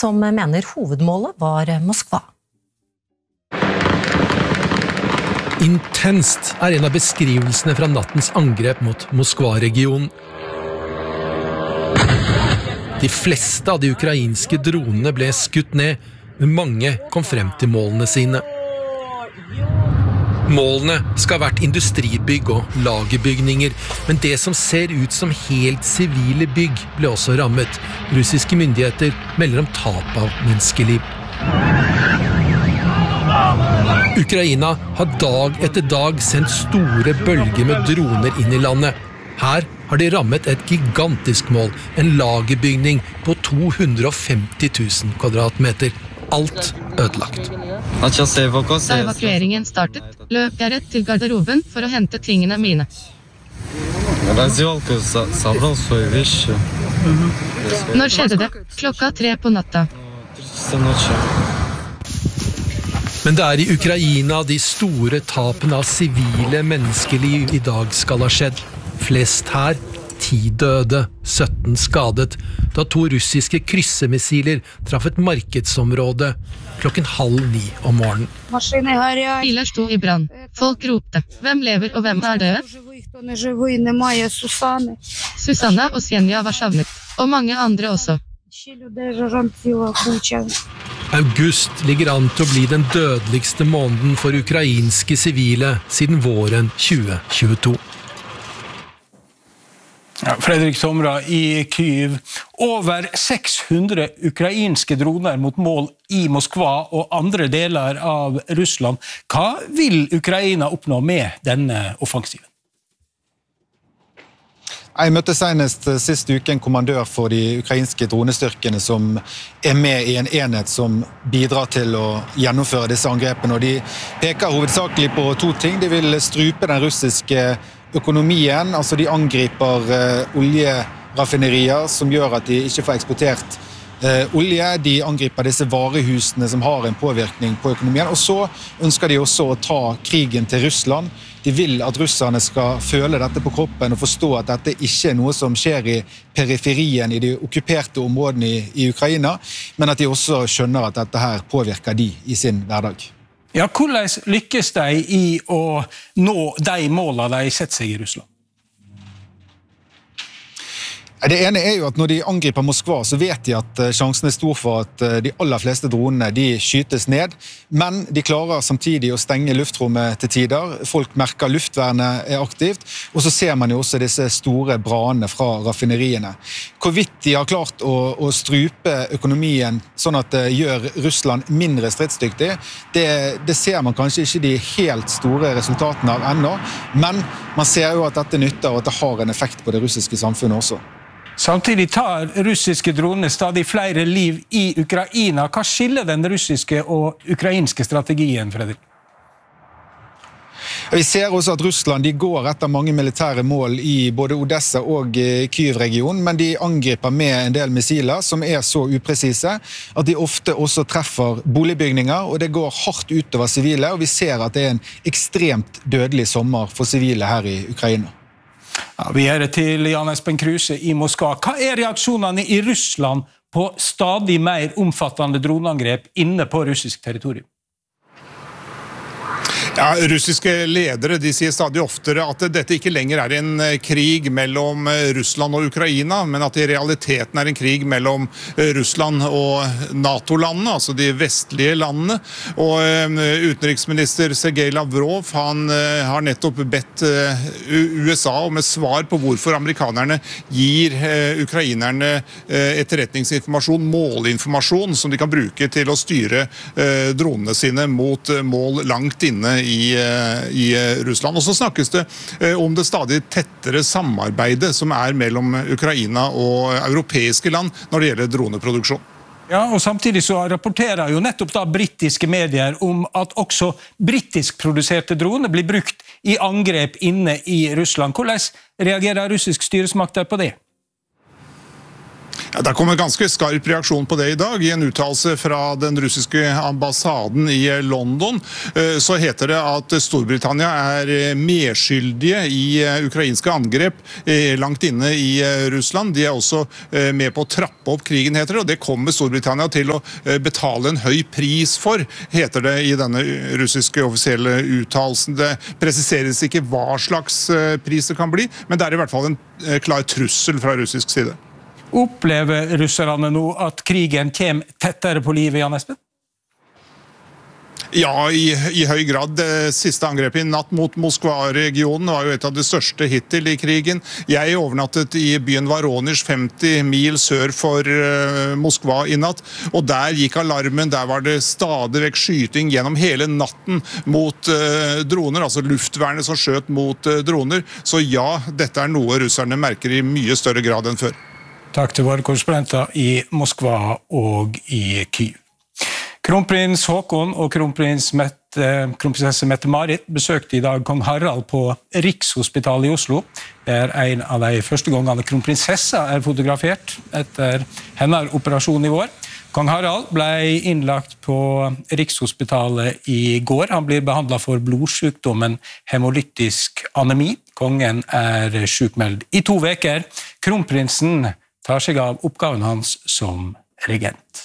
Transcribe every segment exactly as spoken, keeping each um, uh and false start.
som mener hovedmålet var Moskva. Intenst er en av beskrivelsene fra nattens angrep mot Moskva-regionen. De fleste av de ukrainske dronene ble skutt ned, men mange kom frem til målene sine. Målene skal ha vært industribygg og lagerbygninger, men det som ser ut som helt sivile bygg ble også rammet. Russiske myndigheter melder om tap av menneskeliv. Ukraina har dag etter dag sendt store bølger med droner inn i landet. Her har de rammet et gigantisk mål, en lagerbygning på to hundre og femti tusen kvadratmeter. Alt ødelagt. Da evakueringen startet, løp jeg rett til garderoben for å hente tingene mine. Når skjedde det? Klokka tre på natta. Men det er i Ukraina de store tapene av sivile menneskeliv i dag skal ha skjedd. Flest her, ti døde, sytten skadet, da to russiske kryssemissiler traff et markedsområde klokken halv ni om morgenen. Biler sto i brann. Folk ropte. Hvem lever og hvem er døde? Susanna og Sjenja var savnet, og mange andre også. August ligger an til å bli den dødeligste måneden for ukrainske sivile siden våren tjue tjueto. Ja, Fredrik Somra i Kyiv. Over seks hundre ukrainske droner mot mål i Moskva og andre deler av Russland. Hva vil Ukraina oppnå med denne offensiven? Jeg møtte senest sist uke en kommandør for de ukrainske dronestyrkene som er med i en enhet som bidrar til å gjennomføre disse angrepene. Og de peker hovedsakelig på to ting. De vil strupe den russiske økonomien, altså de angriper uh, oljeraffinerier som gjør at de ikke får eksportert uh, olje. De angriper disse varehusene som har en påvirkning på økonomien. Og så ønsker de også å ta krigen til Russland. De vil at russerne skal føle dette på kroppen og forstå at dette ikke er noe som skjer i periferien i de okkuperte områdene i, i Ukraina, men at de også skjønner at dette her påvirker de i sin hverdag. Ja, hvordan lykkes de i å nå de målene de setter seg i Russland? Det ene er jo at når de angriper Moskva, så vet de at sjansen er stor for at de aller fleste dronene de skytes ned, men de klarer samtidig å stenge luftrommet til tider. Folk merker luftvernet er aktivt, og så ser man jo også disse store brannene fra raffineriene. Hvorvidt de har klart å, å strupe økonomien sånn at det gjør Russland mindre stridsdyktig, det, det ser man kanskje ikke de helt store resultatene av ennå, men man ser jo at dette nytter og at det har en effekt på det russiske samfunnet også. Samtidig tar russiske droner stadig flere liv i Ukraina. Hva skiller den russiske og ukrainske strategien, Fredrik? Vi ser også at Russland de går etter mange militære mål i både Odessa og Kyiv-regionen, men de angriper med en del missiler som er så upresise at de ofte også treffer boligbygninger, og det går hardt utover sivile, og vi ser at det er en ekstremt dødelig sommer for sivile her i Ukraina. Ja, vi er til Jan Espen Kruse i Moskva. Hva er reaksjonene i Russland på stadig mer omfattende droneangrep inne på russisk territorium? Ja, russiske ledere de sier stadig oftere at dette ikke lenger er en krig mellom Russland og Ukraina, men at det i realiteten er en krig mellom Russland og NATO-landene, altså de vestlige landene. Og utenriksminister Sergej Lavrov han har nettopp bedt U S A om et svar på hvorfor amerikanerne gir ukrainerne etterretningsinformasjon, målinformasjon, som de kan bruke til å styre dronene sine mot mål langt inne I, i Russland. Og så snakkes det om det stadig tettere samarbeidet som er mellom Ukraina og europeiske land når det gjelder droneproduksjon. Ja, og samtidig så rapporterer jo nettopp da britiske medier om at også britisk produserte droner blir brukt i angrep inne i Russland. Hvordan reagerer russisk styresmakter på det? Ja, det kom en ganske skarp reaksjon på det i dag. I en uttalelse fra den russiske ambassaden i London så heter det at Storbritannia er medskyldige i ukrainske angrep langt inne i Russland. De er også med på å trappe opp krigen, heter det, og det kommer Storbritannia til å betale en høy pris for, heter det i denne russiske offisielle uttalelsen. Det presiseres ikke hva slags pris det kan bli, men det er i hvert fall en klar trussel fra russisk side. Opplever russerne nå at krigen kommer tettere på livet, Jan Espen? Ja, i, i høy grad. Det siste angrepet i natt mot Moskva-regionen var jo et av de største hittil i krigen. Jeg overnattet i byen Voronezh, femti mil sør for uh, Moskva i natt, og der gikk alarmen. Der var det stadig vekk skyting gjennom hele natten mot uh, droner, altså luftvernet som skjøt mot uh, droner. Så ja, dette er noe russerne merker i mye større grad enn før. Takk til våre korrespondenter i Moskva og i Kyiv. Kronprins Håkon og kronprins Mette, kronprinsesse Mette-Marit besøkte i dag kong Harald på Rikshospitalet i Oslo. Det er en av de første gangene kronprinsessa er fotografert etter hennes operasjon i vår. Kong Harald ble innlagt på Rikshospitalet i går. Han blir behandlet for blodsykdommen hemolytisk anemi. Kongen er sykmeldt i to veker. Kronprinsen tar seg av oppgaven hans som regent.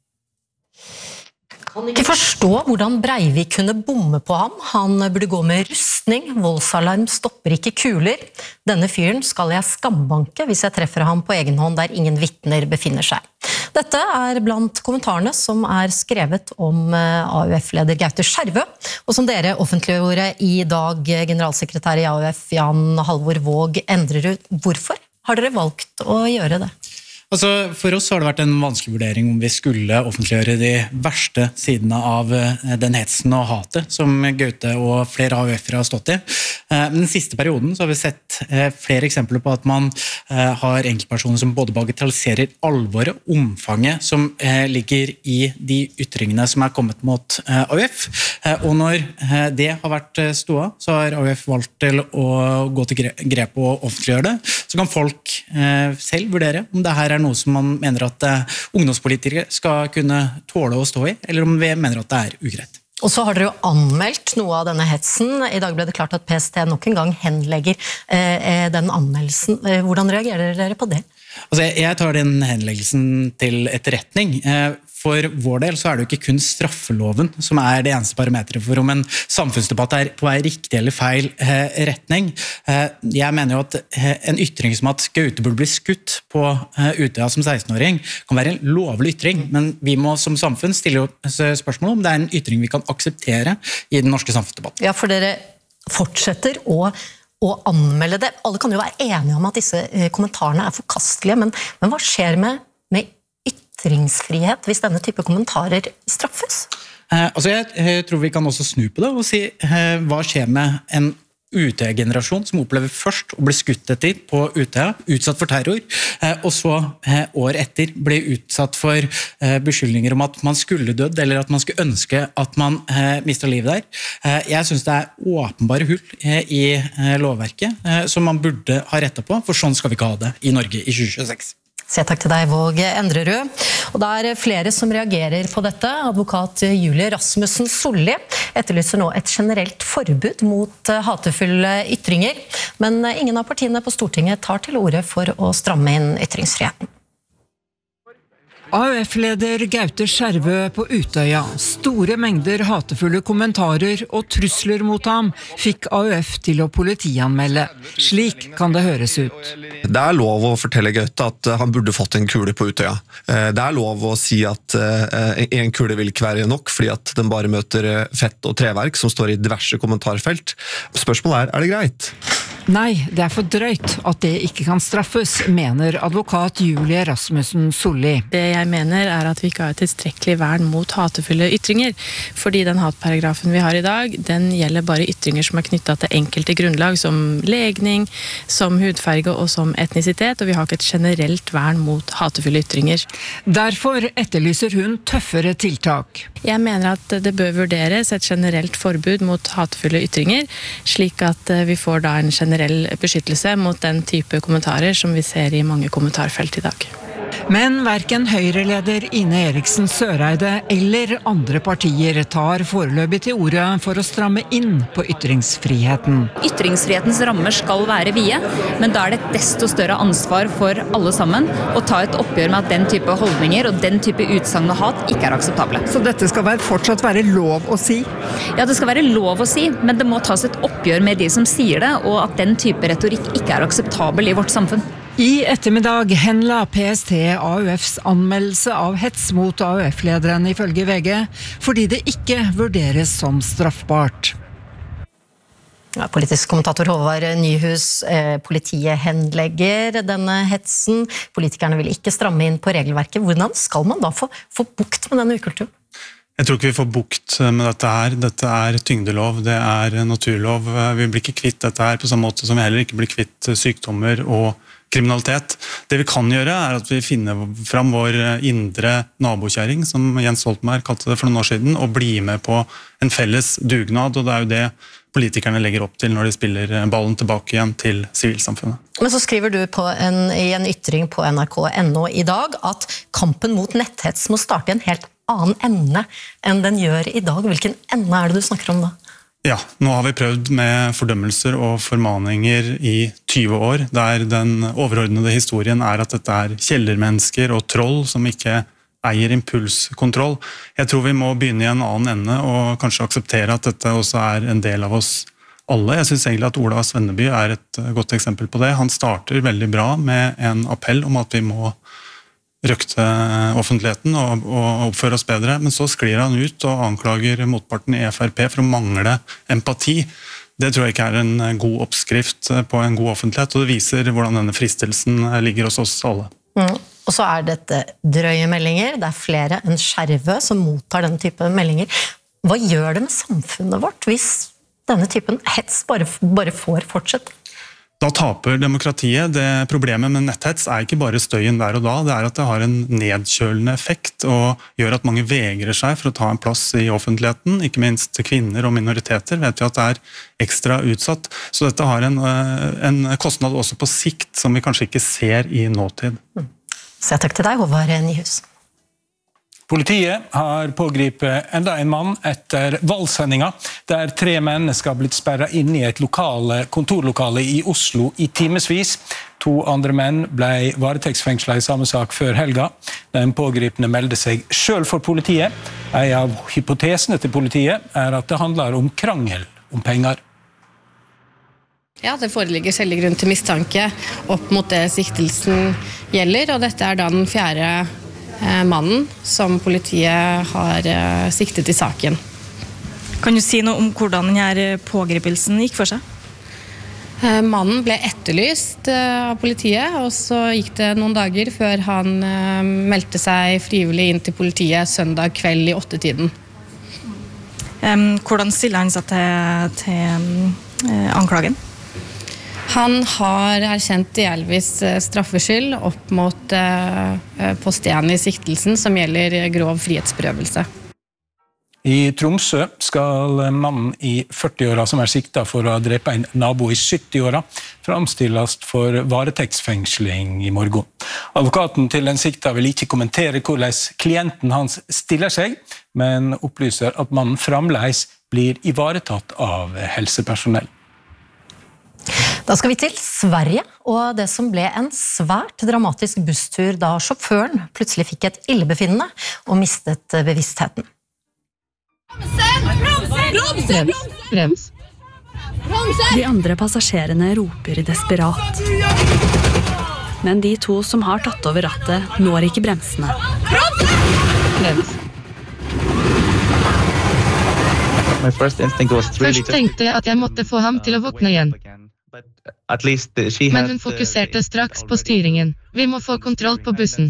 Jeg kan ikke forstå hvordan Breivik kunne bomme på ham. Han burde gå med rustning, voldsalarm stopper ikke kuler. Denne fyren skal jeg skambanke hvis jeg treffer ham på egen hånd der ingen vitner befinner seg. Dette er blant kommentarene som er skrevet om A U F-leder Gaute Skjervø, og som dere offentliggjorde i dag, generalsekretær i A U F Jan Halvor Våg Endrerud. Hvorfor har dere valgt å gjøre det? Altså, for oss har det vært en vanskelig vurdering om vi skulle offentliggjøre de verste sidene av den hetsen og hatet som Gaute og flere A U F-ere har stått i. Men den siste perioden så har vi sett flere eksempler på at man har enkeltpersoner som både bagatelliserer alvoret, omfanget som ligger i de ytringene som er kommet mot A U F. Og når det har vært ståa, så har A U F valgt til å gå til grep og offentliggjøre det. Så kan folk selv vurdere om det her er noe som man mener at uh, ungdomspolitikere skal kunne tåle å stå i, eller om vi mener at det er ugreit. Og så har dere jo anmeldt noe av denne hetsen. I dag ble det klart at P S T nok en gang henlegger eh, den anmeldelsen. Hvordan reagerer dere på det? Altså, jeg tar den henleggelsen til etterretning. For vår del så er det jo ikke kun straffeloven som er det eneste parametret for om en samfunnsdebatt er på en riktig eller feil retning. Jeg mener jo at en ytring som at Gaute burde bli skutt på Utøya som seksten-åring kan være en lovlig ytring, men vi må som samfunn stille spørsmål om det er en ytring vi kan akseptere i den norske samfunnsdebatten. Ja, for dere fortsetter å å anmelde det. Alle kan jo være enige om at disse kommentarene er forkastelige, men, men hva skjer med, med ytringsfrihet hvis denne type kommentarer straffes? Eh, altså jeg, jeg tror vi kan også snu på det og si eh, hva skjer med en Utøya-generasjon som opplever først å bli skutt etter på Utøya, utsatt for terror, eh, og så eh, år etter ble utsatt for eh, beskyldninger om at man skulle dødd, eller at man skulle ønske at man eh, mistet livet der. Eh, jeg synes det er åpenbare hull eh, i eh, lovverket eh, som man burde ha rettet på, for sånn skal vi ikke ha det i Norge i tjue tjueseks. Se takk til deg, Våg Endrerud. Og det er flere som reagerer på dette. Advokat Julie Rasmussen Solli etterlyser nå et generelt forbud mot hatefulle ytringer, men ingen av partiene på Stortinget tar til orde for å stramme inn ytringsfriheten. A U F-leder Gaute Skjervø på Utøya. Store mengder hatefulle kommentarer og trusler mot ham fikk A U F til å politianmelde. Slik kan det høres ut. Det er lov å fortelle Gaute at han burde fått en kule på Utøya. Det er lov å si at en kule vil ikke være nok, fordi at den bare møter fett og treverk som står i diverse kommentarfelt. Spørsmålet er, er det greit? Nei, det er for drøyt at det ikke kan straffes, mener advokat Julie Rasmussen Solli. Det jeg mener er at vi ikke har et tilstrekkelig vern mot hatefulle ytringer, fordi den hatparagrafen vi har i dag, den gjelder bare ytringer som er knyttet til enkelte grunnlag, som legning, som hudfarge og som etnisitet, og vi har ikke et generelt vern mot hatefulle ytringer. Derfor etterlyser hun tøffere tiltak. Jeg mener at det bør vurderes et generelt forbud mot hatefulle ytringer, slik at vi får da en generell beskyttelse mot den type kommentarer som vi ser i mange kommentarfelt i dag. Men hverken Høyre-leder Ine Eriksen Søreide eller andre partier tar foreløpig til orde for å stramme inn på ytringsfriheten. Ytringsfrihetens rammer skal være vide, men da er det et desto større ansvar for alle sammen å ta et oppgjør med at den type holdninger og den type utsagn og hat ikke er akseptable. Så dette skal være, fortsatt være lov å si? Ja, det skal være lov å si, men det må tas et oppgjør med de som sier det, og at den type retorikk ikke er akseptabel i vårt samfunn. I ettermiddag henla P S T A U Fs anmeldelse av hets mot A U F-lederen ifølge V G, fordi det ikke vurderes som straffbart. Ja, politisk kommentator Håvard Nyhus, eh, politiet henlegger denne hetsen. Politikerne vil ikke stramme inn på regelverket. Hvordan skal man da få, få bukt med denne ukulturen? Jeg tror ikke vi får bukt med dette her. Dette er tyngdelov, det er naturlov. Vi blir ikke kvitt dette her på samme måte som vi heller ikke blir kvitt sykdommer og kriminalitet. Det vi kan gjøre er at vi finner fram vår indre nabokjæring, som Jens Stoltenberg kalte det for noen år siden, og bli med på en felles dugnad, og det er jo det politikerne legger opp til når de spiller ballen tilbake igjen til sivilsamfunnet. Men så skriver du på en, i en ytring på N R K punkt N O i dag at kampen mot netthets må starte i en helt annen ende enn den gjør i dag. Hvilken ende er det du snakker om da? Ja, nå har vi prøvd med fordømmelser og formaninger i tyve år, der den overordnede historien er at dette er kjellermennesker og troll som ikke eier impulskontroll. Jeg tror vi må begynne i en annen ende og kanskje akseptere at dette også er en del av oss alle. Jeg synes egentlig at Ola Svenneby er et godt eksempel på det. Han starter veldig bra med en appell om at vi må røkte offentligheten og, og oppføre oss bedre, men så sklir han ut og anklager motparten i F R P for å mangle empati. Det tror jeg ikke er en god oppskrift på en god offentlighet, og det viser hvordan denne fristelsen ligger hos oss alle. Mm. Og så er dette drøye meldinger, det er flere enn Skjervø som mottar denne type meldinger. Hva gjør det med samfunnet vårt hvis denne typen hets bare, bare får fortsette? Da taper demokratiet. Det problemet med netthets er ikke bare støyen der og da, det er at det har en nedkjølende effekt og gjør at mange vegrer seg for å ta en plass i offentligheten, ikke minst kvinner og minoriteter vet vi at det er ekstra utsatt. Så dette har en, en kostnad også på sikt som vi kanskje ikke ser i nåtid. Så takk til deg, Håvard Nyhus. Politiet har pågripet enda en mann etter valgsendinga, der tre mennesker har blitt sperret inn i et lokale, kontorlokale i Oslo i timesvis. To andre menn ble varetektsfengslet i samme sak før helga. Den pågripende meldte seg selv for politiet. En av hypotesene til politiet er at det handler om krangel om penger. Ja, det foreligger skjellig grunn til mistanke opp mot det siktelsen gjelder, og dette er da den fjerde mannen som politiet har siktet i saken. Kan du si noe om hvordan denne pågripelsen gikk for seg? Mannen ble etterlyst av politiet, og så gikk det noen dager før han meldte seg frivillig inn til politiet søndag kveld i åttetiden. Hvordan stiller han seg til, til anklagen? Han har erkjent delvis straffskyld opp mot post én i siktelsen som gjelder grov frihetsberøvelse. I Tromsø skal mannen i førti-åra som er siktet for å drepe en nabo i sytti-åra framstilles for varetektsfengsling i morgen. Advokaten til den sikta vil ikke kommentere hvordan klienten hans stiller seg, men opplyser at mannen fremdeles blir ivaretatt av helsepersonell. Da skal vi til Sverige, og det som ble en svært dramatisk busstur da sjåføren plutselig fikk et illebefinnende og mistet bevisstheten. Brems, brems. De andre passasjerene roper desperat. Men de to som har tatt over rattet når ikke bremsene. Brems. Først tenkte jeg at jeg måtte få ham til å våkne igjen. Men hun fokuserte straks på styringen. Vi må få kontroll på bussen.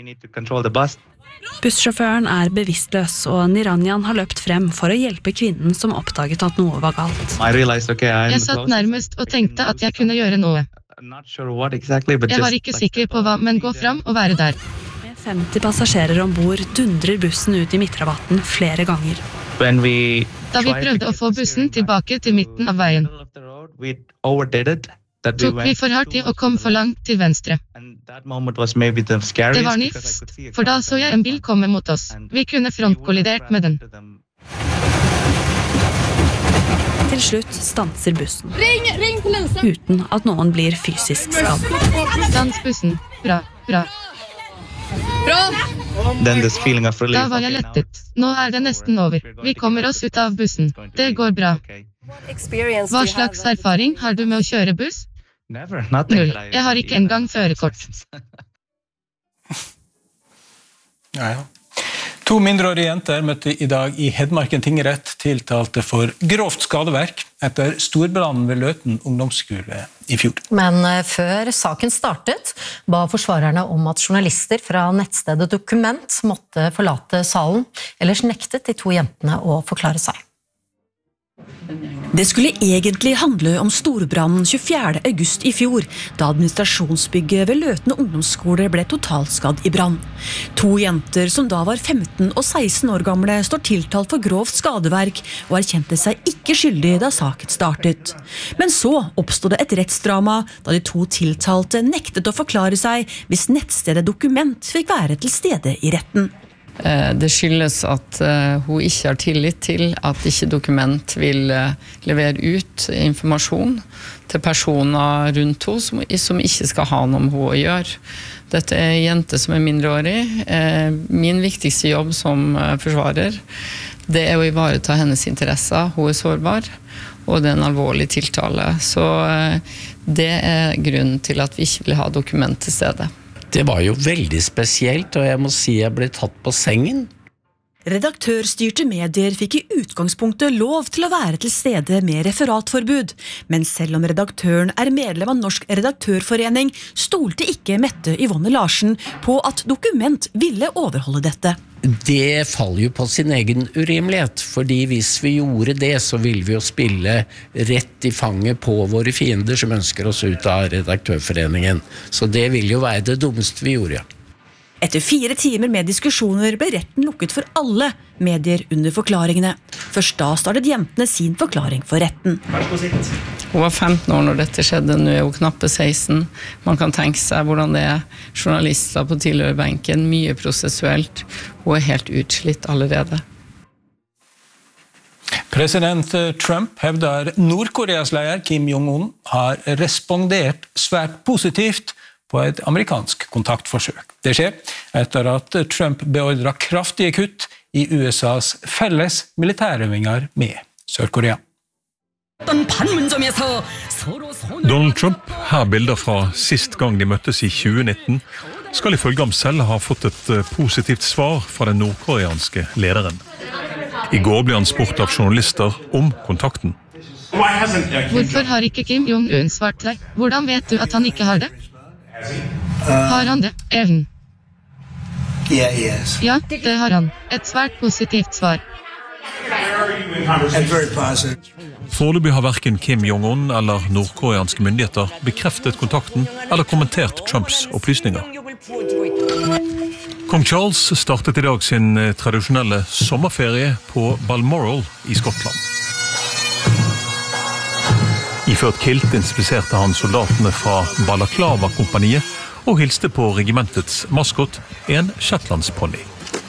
Bussjåføren er bevisstløs, og Niranjan har løpt frem for å hjelpe kvinnen som oppdaget at noe var galt. Jeg satt nærmest og tenkte at jeg kunne gjøre noe. Jeg var ikke sikker på hva, men gå frem og være der. Med femti passasjerer ombord dundrer bussen ut i midtrabatten flere ganger. Da vi prøvde å få bussen tilbake til midten av veien, tok vi for hardt i og kom for langt til venstre. Det var nifst, for da så jeg en bil komme mot oss. Vi kunne frontkollidert med den. Til slutt stanser bussen, uten at noen blir fysisk skadet. Stans bussen. Bra, bra. Da var jeg lettet. Nå er det nesten over. Vi kommer oss ut av bussen. Det går bra. Hva slags erfaring har du med å kjøre buss? Null. Jeg har ikke engang førerkort. Ja, ja. To mindreårige jenter møtte i dag i Hedmarken tingrett tiltalte for grovt skadeverk etter storbrannen ved Løten ungdomsskole i fjor. Men før saken startet, ba forsvarerne om at journalister fra nettstedet Dokument måtte forlate salen, ellers nektet de to jentene å forklare seg. Det skulle egentlig handle om storbrannen tjuefjerde august i fjor, da administrasjonsbygget ved Løten ungdomsskole ble totalskadd i brann. To jenter som da var femten og seksten år gamle står tiltalt for grovt skadeverk og erkjente seg ikke skyldig da saken startet. Men så oppstod det et rettsdrama da de to tiltalte nektet å forklare seg hvis nettstedet Dokument fikk være til stede i retten. Det skyldes at hun ikke har tillit til at ikke Dokument vil levere ut informasjon til personer rundt henne som, som ikke skal ha noe med henne å gjøre. Dette er jenter som er mindreårig. Min viktigste jobb som forsvarer, det er å ivareta hennes interesser. Hun er sårbar, og det er en alvorlig tiltale. Så det er grunnen til at vi ikke vil ha Dokument til stede. Det var jo veldig spesielt, og jeg må si jeg ble tatt på sengen. Redaktørstyrte medier fikk i utgangspunktet lov til å være til stede med referatforbud, men selv om redaktøren er medlem av Norsk Redaktørforening, stolte ikke Mette Yvonne Larsen på at Dokument ville overholde dette. Det faller jo på sin egen urimelighet, fordi hvis vi gjorde det, så ville vi jo spille rett i fanget på våre fiender som ønsker oss ut av Redaktørforeningen. Så det vil jo være det dummeste vi gjorde, ja. Etter fire timer med diskusjoner ble retten lukket for alle medier under forklaringene. Først da startet jentene sin forklaring for retten. Hun var femten år når dette skjedde, nå er hun knappe seksten. Man kan tenke seg hvordan det er journalister på tilhørerbenken, mye prosessuelt. Hun er helt utslitt allerede. President Trump hevder Nordkoreas leder Kim Jong-un har respondert svært positivt på et amerikansk kontaktforsøk. Det skjer etter at Trump beordret kraftige kutt i U S A's felles militærøvinger med Sør-Korea. Donald Trump, her bilder fra sist gang de møttes i tjue nitten, skal ifølge ham selv ha fått et positivt svar fra den nordkoreanske lederen. I går ble han spurt av journalister om kontakten. Hvorfor har ikke Kim Jong-un svart deg? Hvordan vet du at han ikke har det? Har han det, evnen? Yeah, yes. Ja, det har han. Et svært positivt svar. Foreløpig har hverken Kim Jong-un eller nordkoreanske myndigheter bekreftet kontakten eller kommentert Trumps opplysninger. Kong Charles startet i dag sin tradisjonelle sommerferie på Balmoral i Skottland. Iført kilt inspiserte han soldatene fra Balaklava-kompaniet og hilste på regimentets maskot, en shetlandsponni.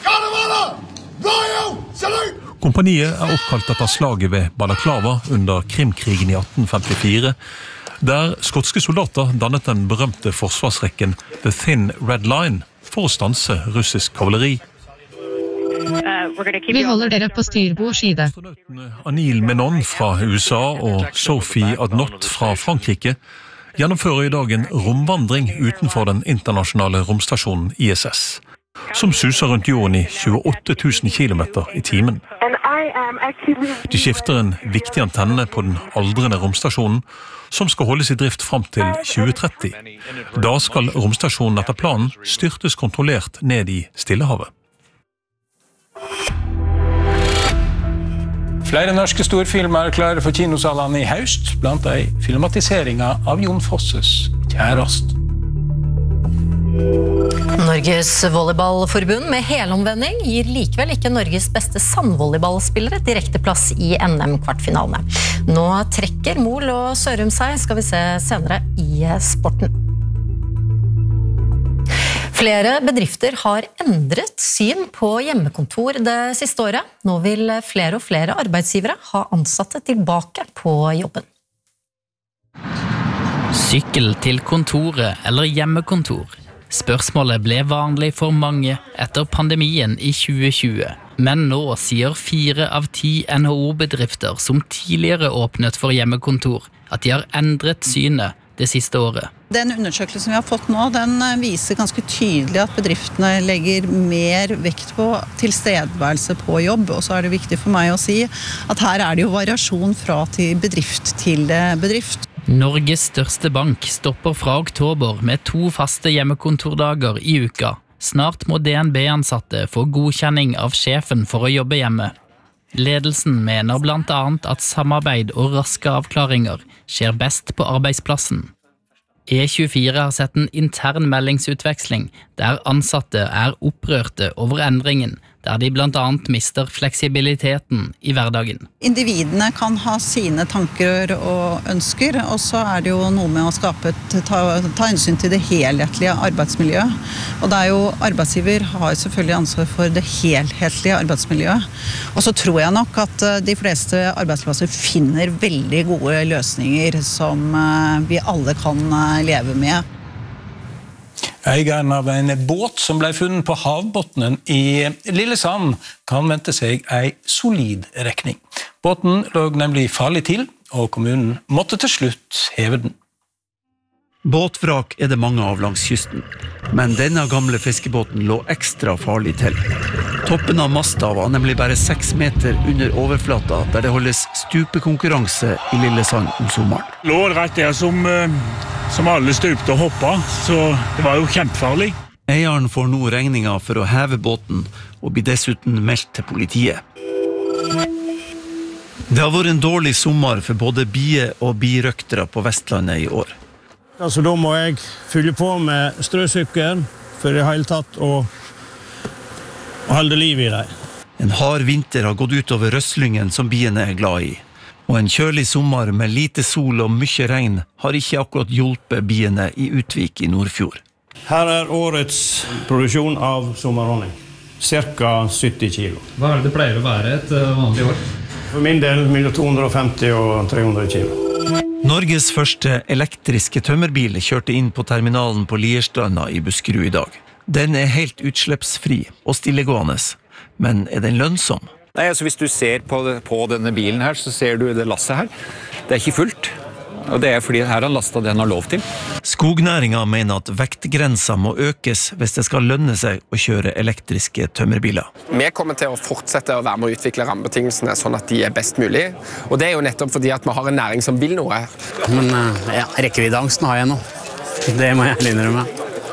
Kompaniet er oppkalt etter slaget ved Balaklava under Krimkrigen i atten femtifire, der skotske soldater dannet den berømte forsvarsrekken The Thin Red Line for å stanse russisk kavaleri. Vi holder dere på styrbord side. Anil Menon fra U S A og Sophie Adnot fra Frankrike gjennomfører i dag en romvandring utenfor den internasjonale romstasjonen I S S, som suser rundt jorden i tjueåtte tusen kilometer i timen. De skifter en viktig antenne på den aldrende romstasjonen, som skal holdes i drift frem til tjue tretti. Da skal romstasjonen etter planen styrtes kontrollert ned i Stillehavet. Flere norske storfilmer er klare for kinosalene i høst, blant de filmatiseringen av Jon Fosses Kjærast. Norge Norges volleyballforbund med helomvending gir likevel ikke Norges beste sandvolleyballspillere direkte plass i N M-kvartfinalene. Nå trekker Mol og Sørum seg, skal vi se senere i sporten. Flere bedrifter har endret syn på hjemmekontor det siste året. Nå vil flere og flere arbeidsgivere ha ansatte tilbake på jobben. Sykkel til kontoret eller hjemmekontor. Spørsmålet ble vanlig for mange etter pandemien i tjue tjue. Men nå sier fire av ti N H O-bedrifter som tidligere åpnet for hjemmekontor, at de har endret synet det siste året. Den undersøkelsen vi har fått nå, den viser ganske tydelig at bedriftene legger mer vekt på tilstedeværelse på jobb, og så er det viktig for meg å si at her er det jo variasjon fra til bedrift til bedrift. Norges største bank stopper fra oktober med to faste hjemmekontordager i uka. Snart må D N B-ansatte få godkjenning av sjefen for å jobbe hjemme. Ledelsen mener blant annet at samarbeid og raske avklaringer skjer best på arbeidsplassen. E tjuefire har sett en intern meldingsutveksling der ansatte er opprørte over endringen, der de blant annet mister fleksibiliteten i hverdagen. Individene kan ha sine tanker og ønsker, og så er det jo noe med å skape et, ta, ta hensyn til det helhetlige arbeidsmiljøet. Og det er jo, arbeidsgiver har selvfølgelig ansvar for det helhetlige arbeidsmiljøet. Og så tror jeg nok at de fleste arbeidsplasser finner veldig gode løsninger som vi alle kan leve med. Eieren av en båt som ble funnet på havbottenen i Lillesand kan vente seg en solid rekning. Båten lå nemlig farlig til, og kommunen måtte til slutt heve den. Båtvrak er det mange av langs kysten, men denne gamle fiskebåten lå ekstra farlig til. Toppen av masta var nemlig bare seks meter under overflata, der det holdes stupekonkurranse i Lillesand om sommeren. Lå rett der som, som alle stupte og hoppet, så det var jo kjempefarlig. Eieren får nå regninga for å heve båten, og blir dessuten meldt til politiet. Det har vært en dårlig sommer for både bie- og birøktere på Vestlandet i år. Altså, da må jeg fylle på med strøsukker for i hele tatt å, å holde liv i dem. En hard vinter har gått ut over røslingen som biene er glad i. Og en kjølig sommer med lite sol og mye regn har ikke akkurat hjulpet biene i Utvik i Nordfjord. Her er årets produksjon av sommerhonning. Cirka sytti kilo. Hva er det det pleier å være et vanlig år? For min del mellom to hundre og femti og tre hundre kilo. Norges første elektriske tømmerbil kjørte inn på terminalen på Lierstranda i Buskerud i dag. Den er helt utslippsfri og stillegående, men er den lønnsom? Nei, altså hvis du ser på, på denne bilen her, så ser du det lasset her. Det er ikke fullt, og det er fordi her har lastet det han har lov til. Skognæringen mener at vektgrensa må økes hvis det skal lønne seg å kjøre elektriske tømmerbiler. Vi kommer til å fortsette å være med å utvikle rammebetingelsene sånn at de er best mulig, og det er jo nettopp fordi at vi har en næring som vil noe. Men ja, rekkeviddeangsten har jeg nå. Det må jeg innrømme.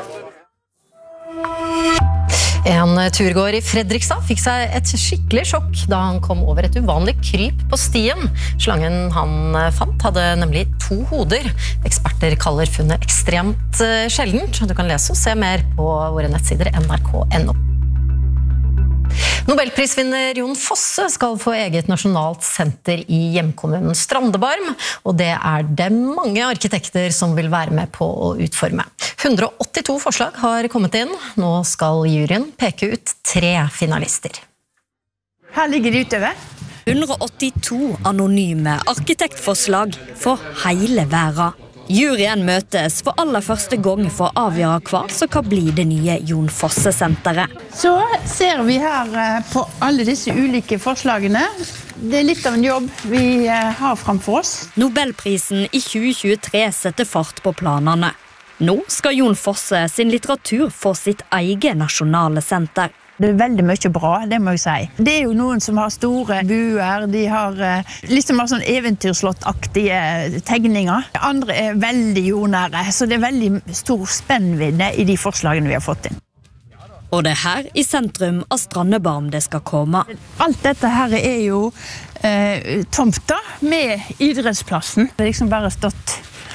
En turgåer i Fredrikstad fikk seg et skikkelig sjokk da han kom over et uvanlig kryp på stien. Slangen han fant hadde nemlig to hoder. Eksperter kaller funnet ekstremt sjeldent. Du kan lese og se mer på våre nettsider N R K punktum N O. Nobelprisvinner Jon Fosse skal få eget nasjonalt senter i hjemkommunen Strandebarm, og det er det mange arkitekter som vil være med på å utforme. hundre og åttito forslag har kommet inn. Nå skal juryen peke ut tre finalister. Her ligger det utover. hundre og åttito anonyme arkitektforslag for hele verden. Juryen møtes for aller første gang for å avgjøre hva som kan bli det nye Jon Fosse-senteret. Så ser vi her på alle disse ulike forslagene. Det er litt av en jobb vi har framfor oss. Nobelprisen i tjue tjuetre setter fart på planene. Nå skal Jon Fosse sin litteratur få sitt eget nasjonale senter. Det er veldig mye bra, det må jeg si. Det er jo noen som har store buer, de har liksom sånn eventyrslottaktige tegninger. Andre er veldig jordnære, så det er veldig stor spennvidde i de forslagene vi har fått inn. Og det er her i sentrum av Strandebarm det skal komme. Alt dette her er jo eh, tomta med idrettsplassen. Det har liksom bare stått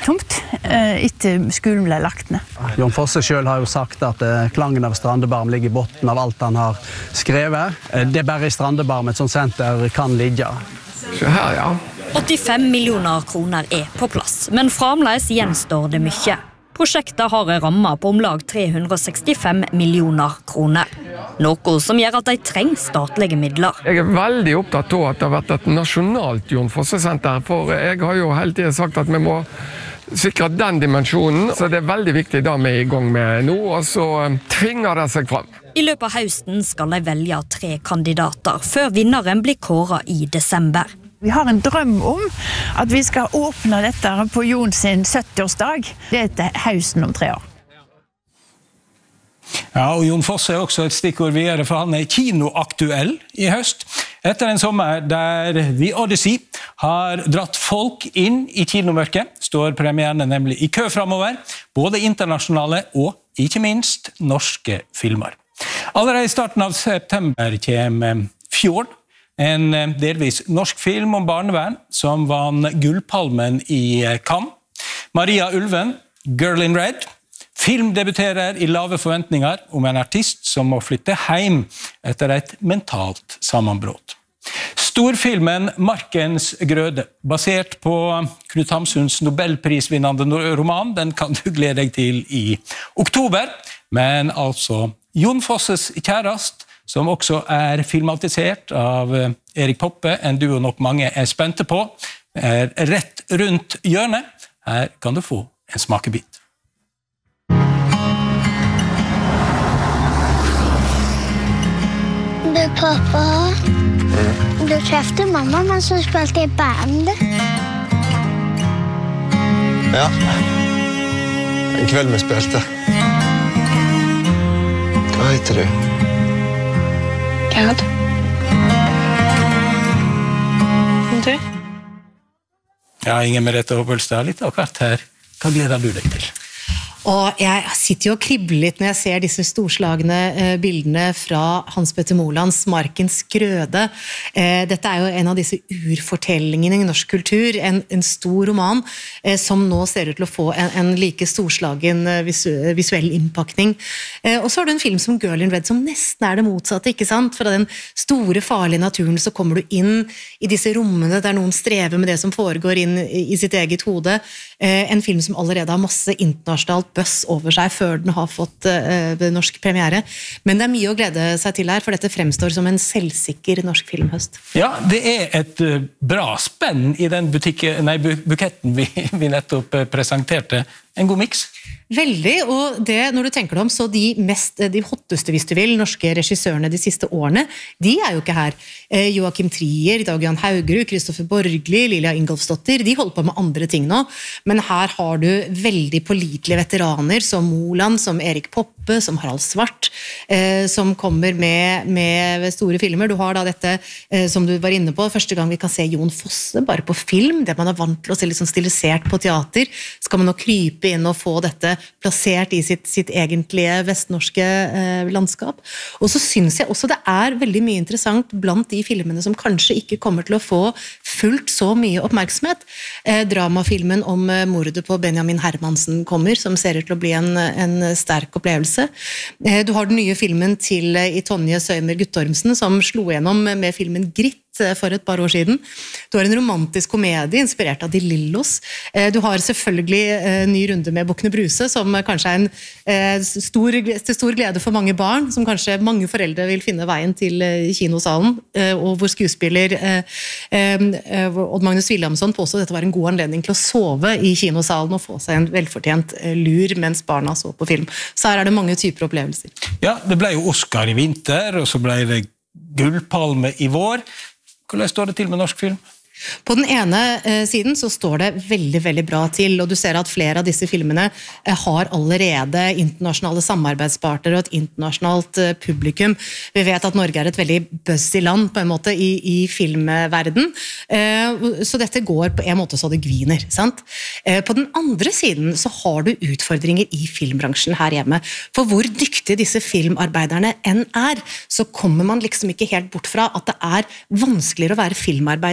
tomt etter skolen ble lagt ned. Jon Fosse selv har jo sagt at klangen av Strandebarm ligger i botten av alt han har skrevet. Det er bare i Strandebarm et sånt senter kan ligge. Så her, ja. åttifem millioner kroner er på plass, men fremdeles gjenstår det mye. Prosjektet har en ramme på om lag tre hundre og sekstifem millioner kroner. Noe som gjør at de trenger statlige midler. Jeg er veldig opptatt av at det har vært et nasjonalt Jon Fosse-senter, for jeg har jo hele tiden sagt at vi må sikre den dimensjonen, så det er veldig viktig det vi er i gang med nå, og så tvinger det seg frem. I løpet av høsten skal de velge tre kandidater, før vinneren blir kåret i desember. Vi har en drøm om at vi skal åpne dette på Jon sin sytti-årsdag. Det er til høsten om tre år. Ja, og Jon Fosse er også et stikkord videre, for han er kinoaktuell i høst. Etter en sommer der The Odyssey har dratt folk inn i kinomørket, står premierene nemlig i kø fremover, både internasjonale og ikke minst norske filmer. Allerede i starten av september kommer Fjord, en delvis norsk film om barnevern som vann Gullpalmen i Cannes. Maria Ulven, Girl in Red, filmdebuterer i lave forventninger om en artist som må flytte hjem etter et mentalt sammenbrott. Storfilmen Markens grøde, basert på Knut Hamsuns Nobelprisvinnende roman, den kan du glede deg til i oktober, men altså Jon Fosses kjærest, som også er filmatisert av Erik Poppe, en duo nok mange er spente på, er rett rundt hjørnet. Her kan du få en smakebit. Du, pappa, du trefte mamma mens hun spilte i band. Ja, en kveld vi spilte. Hva heter du? Gerd. Du? Ja, Inger Merete Hobbelstad, litt akkurat her. Hva gleder du deg til? Og jeg sitter jo og kribler litt når jeg ser disse storslagne eh, bildene fra Hans Petter Molands Markens grøde. Eh, dette er jo en av disse urfortellingene i norsk kultur, en, en stor roman eh, som nå ser ut til å få en, en like storslagen eh, visu, visuell innpakning. Eh, og så har du en film som Girl in Red som nesten er det motsatte, ikke sant? Fra den store, farlige naturen så kommer du inn i disse rommene der noen strever med det som foregår inn i, i sitt eget hode. Eh, en film som allerede har masse internasjonalt bøss over seg før den har fått uh, norsk premiere. Men det er mye å glede seg til her, for dette fremstår som en selvsikker norsk filmhøst. Ja, det er et uh, bra spenn i den butikken, nei, buketten vi, vi nettopp uh, presenterte. En god mix. Veldig, og det, når du tenker deg om, så de mest, de hotteste, hvis du vil, norske regissørene de siste årene, de er jo ikke her. Eh, Joachim Trier, Dag Jan Haugerud, Kristoffer Borgli, Lilja Ingolfsdotter, de holder på med andre ting nå, men her har du veldig pålitelige veteraner som Moland, som Erik Poppe, som Harald Svart, eh, som kommer med, med store filmer. Du har da dette, eh, som du var inne på, første gang vi kan se Jon Fosse, bare på film, det man er vant til å se litt sånn stilisert på teater, skal man nå krype inn og få dette plassert i sitt, sitt egentlige vestnorske eh, landskap. Og så synes jeg også det er veldig mye interessant blant de filmene som kanskje ikke kommer til å få fullt så mye oppmerksomhet. Eh, dramafilmen om eh, mordet på Benjamin Hermansen kommer, som ser ut til å bli en, en sterk opplevelse. Eh, du har den nye filmen til eh, i Tonje Søymer Guttormsen, som slo gjennom med filmen Gritt for et par år siden. Du har en romantisk komedie inspirert av De Lillos. Du har selvfølgelig en ny runde med Bukkene Bruse, som kanskje er en stor, til stor glede for mange barn, som kanskje mange foreldre vil finne veien til kinosalen, og hvor skuespiller Odd Magnus Williamson påstod at dette var en god anledning til å sove i kinosalen og få seg en velfortjent lur mens barna så på film. Så her er det mange typer opplevelser. Ja, det ble jo Oscar i vinter, og så ble det Gullpalme i vår. Hvordan står det til med norsk film? På den ene eh, siden så står det veldig, veldig bra til, og du ser at flere av disse filmene eh, har allerede internasjonale samarbeidspartnere og et internasjonalt eh, publikum. Vi vet at Norge er et veldig buzzy land på en måte i, i filmverden, eh, så dette går på en måte så det gviner, sant? Eh, på den andre siden så har du utfordringer i filmbransjen her hjemme, for hvor dyktige disse filmarbeiderne enn er, så kommer man liksom ikke helt bort fra at det er vanskeligere å være filmarbeider enn før.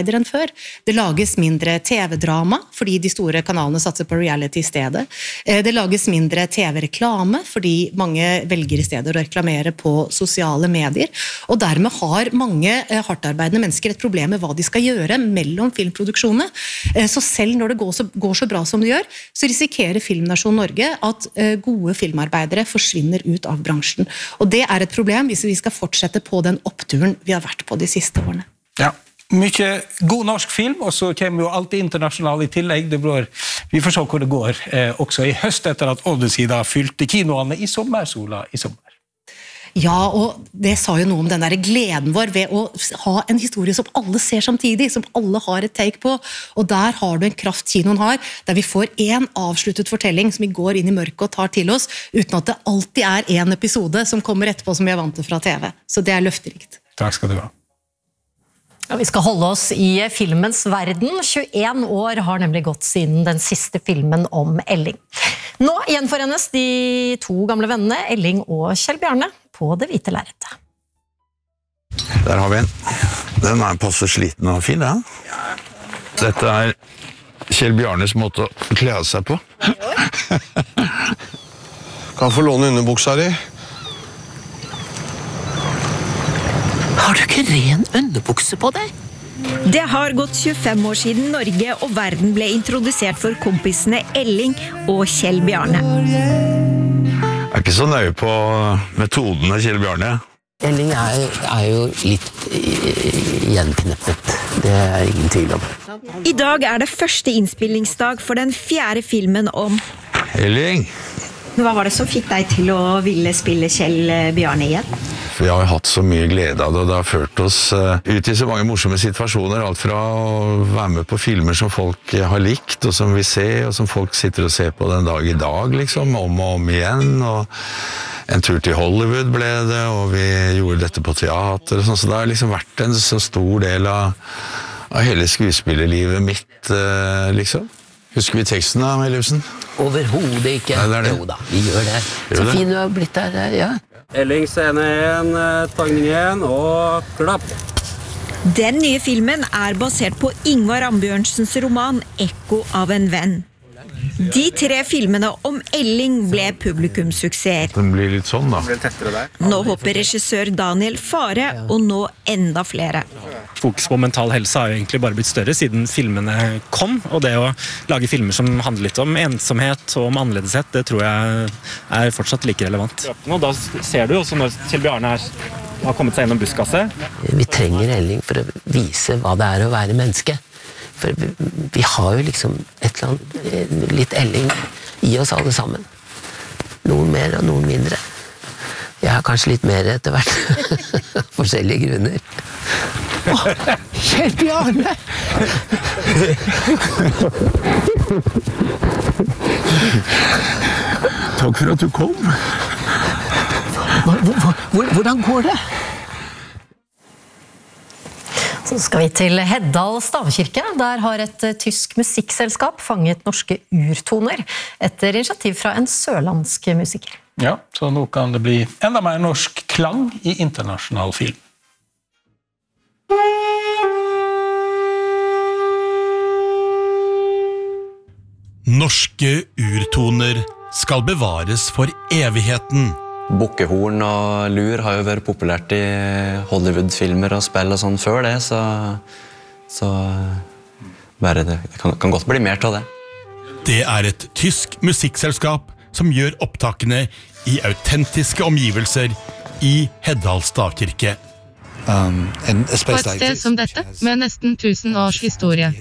år. Det lages mindre T V-drama, fordi de store kanalene satser på reality i stedet. Det lages mindre T V-reklame, fordi mange velger i stedet å reklamere på sosiale medier. Og dermed har mange hardtarbeidende mennesker et problem med hva de skal gjøre mellom filmproduksjonene. Så selv når det går så, går så bra som det gjør, så risikerer Filmnasjon Norge at gode filmarbeidere forsvinner ut av bransjen. Og det er et problem hvis vi skal fortsette på den oppturen vi har vært på de siste årene. Ja, mye god norsk film, og så kommer jo alt internasjonalt i tillegg. Det blir, vi får se hvor det går eh, også i høst etter at Odyssey da fylte kinoene i sommersola i sommer. Ja, og det sa jo noe om den der gleden vår ved å ha en historie som alle ser samtidig, som alle har et take på, og der har du en kraft kinoen har, der vi får en avsluttet fortelling som vi går inn i mørket og tar til oss, uten at det alltid er en episode som kommer etterpå som vi er vant til fra T V. Så det er løfterikt. Takk skal du ha. Ja, vi skal holde oss i filmens verden. tjueen år har nemlig gått siden den siste filmen om Elling. Nå gjenforenes de to gamle vennene, Elling og Kjell Bjarne, på det hvite lerretet. Der har vi en. Den er passe sliten og fin, ja. Dette er Kjell Bjarnes måte å kle av seg på. Kan få låne underbuksa di. Har du ikke ren underbukse på deg? Det har gått tjuefem år siden Norge og verden ble introdusert for kompisene Elling og Kjell Bjarne. Jeg er ikke så nøye på metoden av Kjell Bjarne. Elling er, er jo litt gjenkneppet, det er ingen tvil om. I dag er det første innspillingsdag for den fjerde filmen om Elling. Hva var det som fikk deg til å ville spille Kjell Bjarne igjen? Vi har hatt så mye glede av det, og det har ført oss ut i så mange morsomme situasjoner, alt fra å være med på filmer som folk har likt, og som vi ser, og som folk sitter og ser på den dag i dag, liksom, om og om igjen, og en tur til Hollywood ble det, og vi gjorde dette på teater, og sånn, så det har liksom vært en så stor del av, av hele skuespillerlivet mitt, liksom. Husker vi teksten da, Ellefsen? Overhodet ikke. Nei, det er det. Jo da, vi gjør det. Gjør så det? Fin du har blitt der, ja. Elling scene en, tagning en, og klapp. Den nye filmen er basert på Ingvar Ambjørnsens roman Ekko av en venn. De tre filmene om Elling ble publikumssuksesser. Den blir litt sånn da. Nå håper regissør Daniel Fare å nå enda flere. Fokus på mental helse har jo egentlig bare blitt større siden filmene kom, og det å lage filmer som handler litt om ensomhet og om annerledeshet, det tror jeg er fortsatt like relevant. Og da ser du også når Kjell Bjarne er, har kommet seg gjennom busskasse. Vi trenger Elling for å vise hva det er å være menneske. For vi, vi har jo liksom et eller annet litt Elling i oss alle sammen. Noen mer og noen mindre. Jeg har kanskje litt mer etter hvert. Forskjellige grunner. Åh, Kjell Bjarne! Takk for at du kom. Hvordan går det? Så skal vi til Heddal stavkirke. Der har et tysk musikkselskap fanget norske urtoner etter initiativ fra en sørlandsk musiker. Ja, så nå kan det bli enda mer norsk klang i internasjonal film. Norske urtoner skal bevares for evigheten. Bukkehorn og lur har jo vært populært i Hollywood-filmer og spill og sånn før det, så, så bare det, det kan, kan godt bli mer til det. Det er et tysk musikkselskap som gjør opptakene i autentiske omgivelser i Heddal stavkirke. Um, På et sted som dette, med nesten tusen års historie,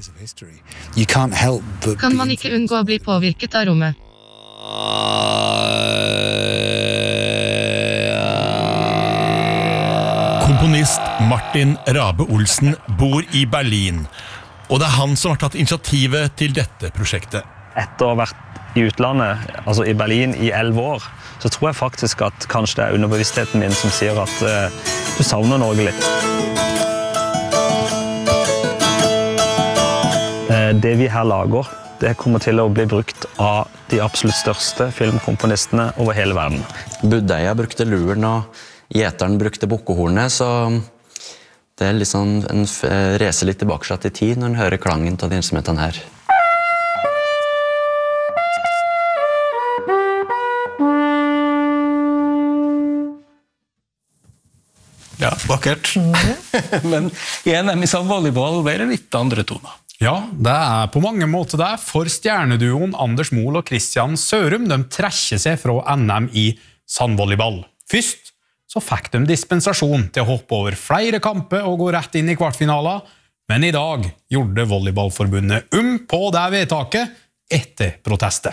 kan man ikke unngå å bli påvirket av rommet. Komponist Martin Rabe Olsen bor i Berlin, og det er han som har tatt initiativet til dette prosjektet. Etter å ha vært i utlandet, altså i Berlin i elleve år, så tror jeg faktisk at kanskje det er underbevisstheten min som sier at uh, du savner Norge litt. Uh, det vi her lager, det kommer til å bli brukt av de absolutt største filmkomponistene over hele verden. Budeia brukte luren og gjeteren brukte bukkehornet, så det er litt sånn, en reser litt tilbake i tid når en hører klangen av de instrumentene her. Ja, vakkert. Men i N M i sandvolleyball ble det litt andre toner. Ja, det er på mange måter det, for stjerneduoen Anders Mol og Christian Sørum, de trekker seg fra N M i sandvolleyball. Først så fikk de dispensasjon til å hoppe over flere kamper og gå rett inn i kvartfinaler, men i dag gjorde Volleyballforbundet um på det vedtaket etter protestet.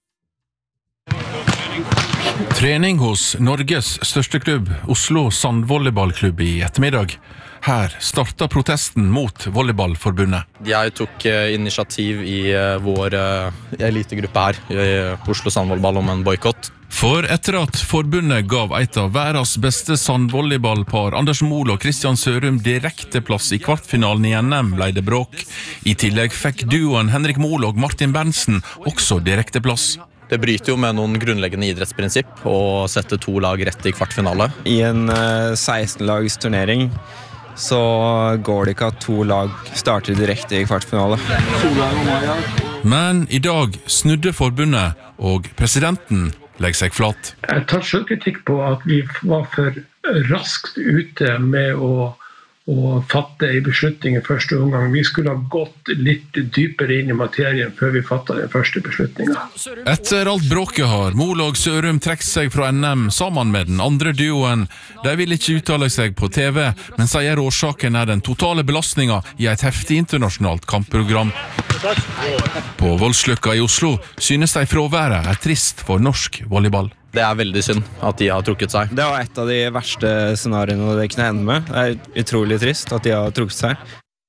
Trening hos Norges største klubb, Oslo Sandvolleyballklubb i ettermiddag. Her startet protesten mot Volleyballforbundet. Jeg tok initiativ i vår elitegruppe her, i Oslo Sandvolleyball, om en boykott. For etter at forbundet gav et av verdens beste sandvolleyballpar, Anders Mol og Christian Sørum, direkte plass i kvartfinalen i N M, ble det bråk. I tillegg fikk duoen Henrik Mol og Martin Berntsen også direkte plass. Det bryter jo med noen grunnleggende idrettsprinsipp å sette to lag rett i kvartfinale. I en seksten-lags turnering så går det ikke at to lag starter direkte i kvartfinale. Men i dag snudde forbundet, og presidenten legger seg flat. Jeg tar selvkritikk på at vi var for raskt ute med å og fatte en beslutning i første omgang. Vi skulle ha gått litt dypere inn i materien før vi fattet den første beslutningen. Etter alt bråket har Mol og Sørum trekt seg fra N M sammen med den andre duoen. De vil ikke uttale seg på T V, men sier årsaken er den totale belastningen i et heftig internasjonalt kampprogram. På Voldsløkka i Oslo synes de fråværet er trist for norsk volleyball. Det er veldig synd at de har trukket seg. Det var et av de verste scenariene det kunne ende med. Det er utrolig trist at de har trukket seg.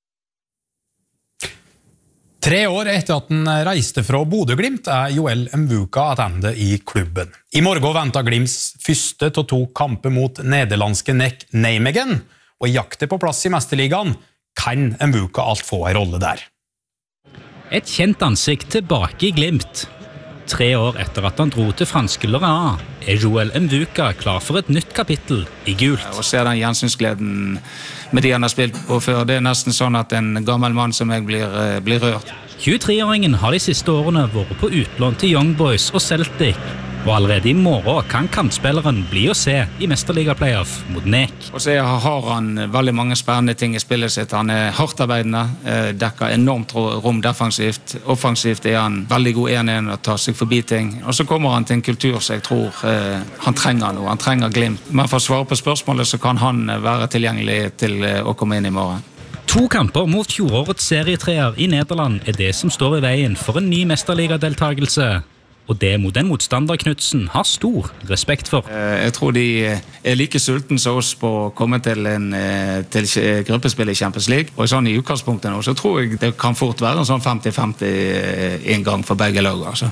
Tre år etter at den reiste fra Bodø-Glimt er Joel Mvuka attende i klubben. I morgen venter Glimts første til to kamper mot nederlandske Nek Nijmegen, og i jakte på plass i Mesterligaen kan Mvuka alt få en rolle der. Et kjent ansikt tilbake i Glimt. Tre år etter at han dro til franske Lorient, er Joel Mvuka klar for et nytt kapittel i gult. Å se den gjensynsgleden med de han har spilt på før, det er nesten sånn at en gammel mann som jeg blir, blir rørt. tjuetre-åringen har de siste årene vært på utlån til Young Boys og Celtic, og allerede i morgen kan kantspilleren bli å se i Mesterliga-playoff mot Nek. Og så har han veldig mange spennende ting i spillet sitt. Han er hardtarbeidende, dekker enormt rom defensivt. Offensivt er han veldig god en-en og tar seg forbi ting. Og så kommer han til en kultur som jeg tror eh, han trenger noe. Han trenger Glimt. Men for å svare på spørsmålet så kan han være tilgjengelig til å komme inn i morgen. To kamper mot fjorårets serietreer i Nederland er det som står i veien for en ny Mesterliga-deltagelse. Og det mot den motstander Knudsen har stor respekt for. Jeg tror de er like sulten som oss på å komme til en til gruppespill i Champions League. Og sånn i utgangspunktet nå, så tror jeg det kan fort være en sånn femti femti inngang for begge lag. Altså.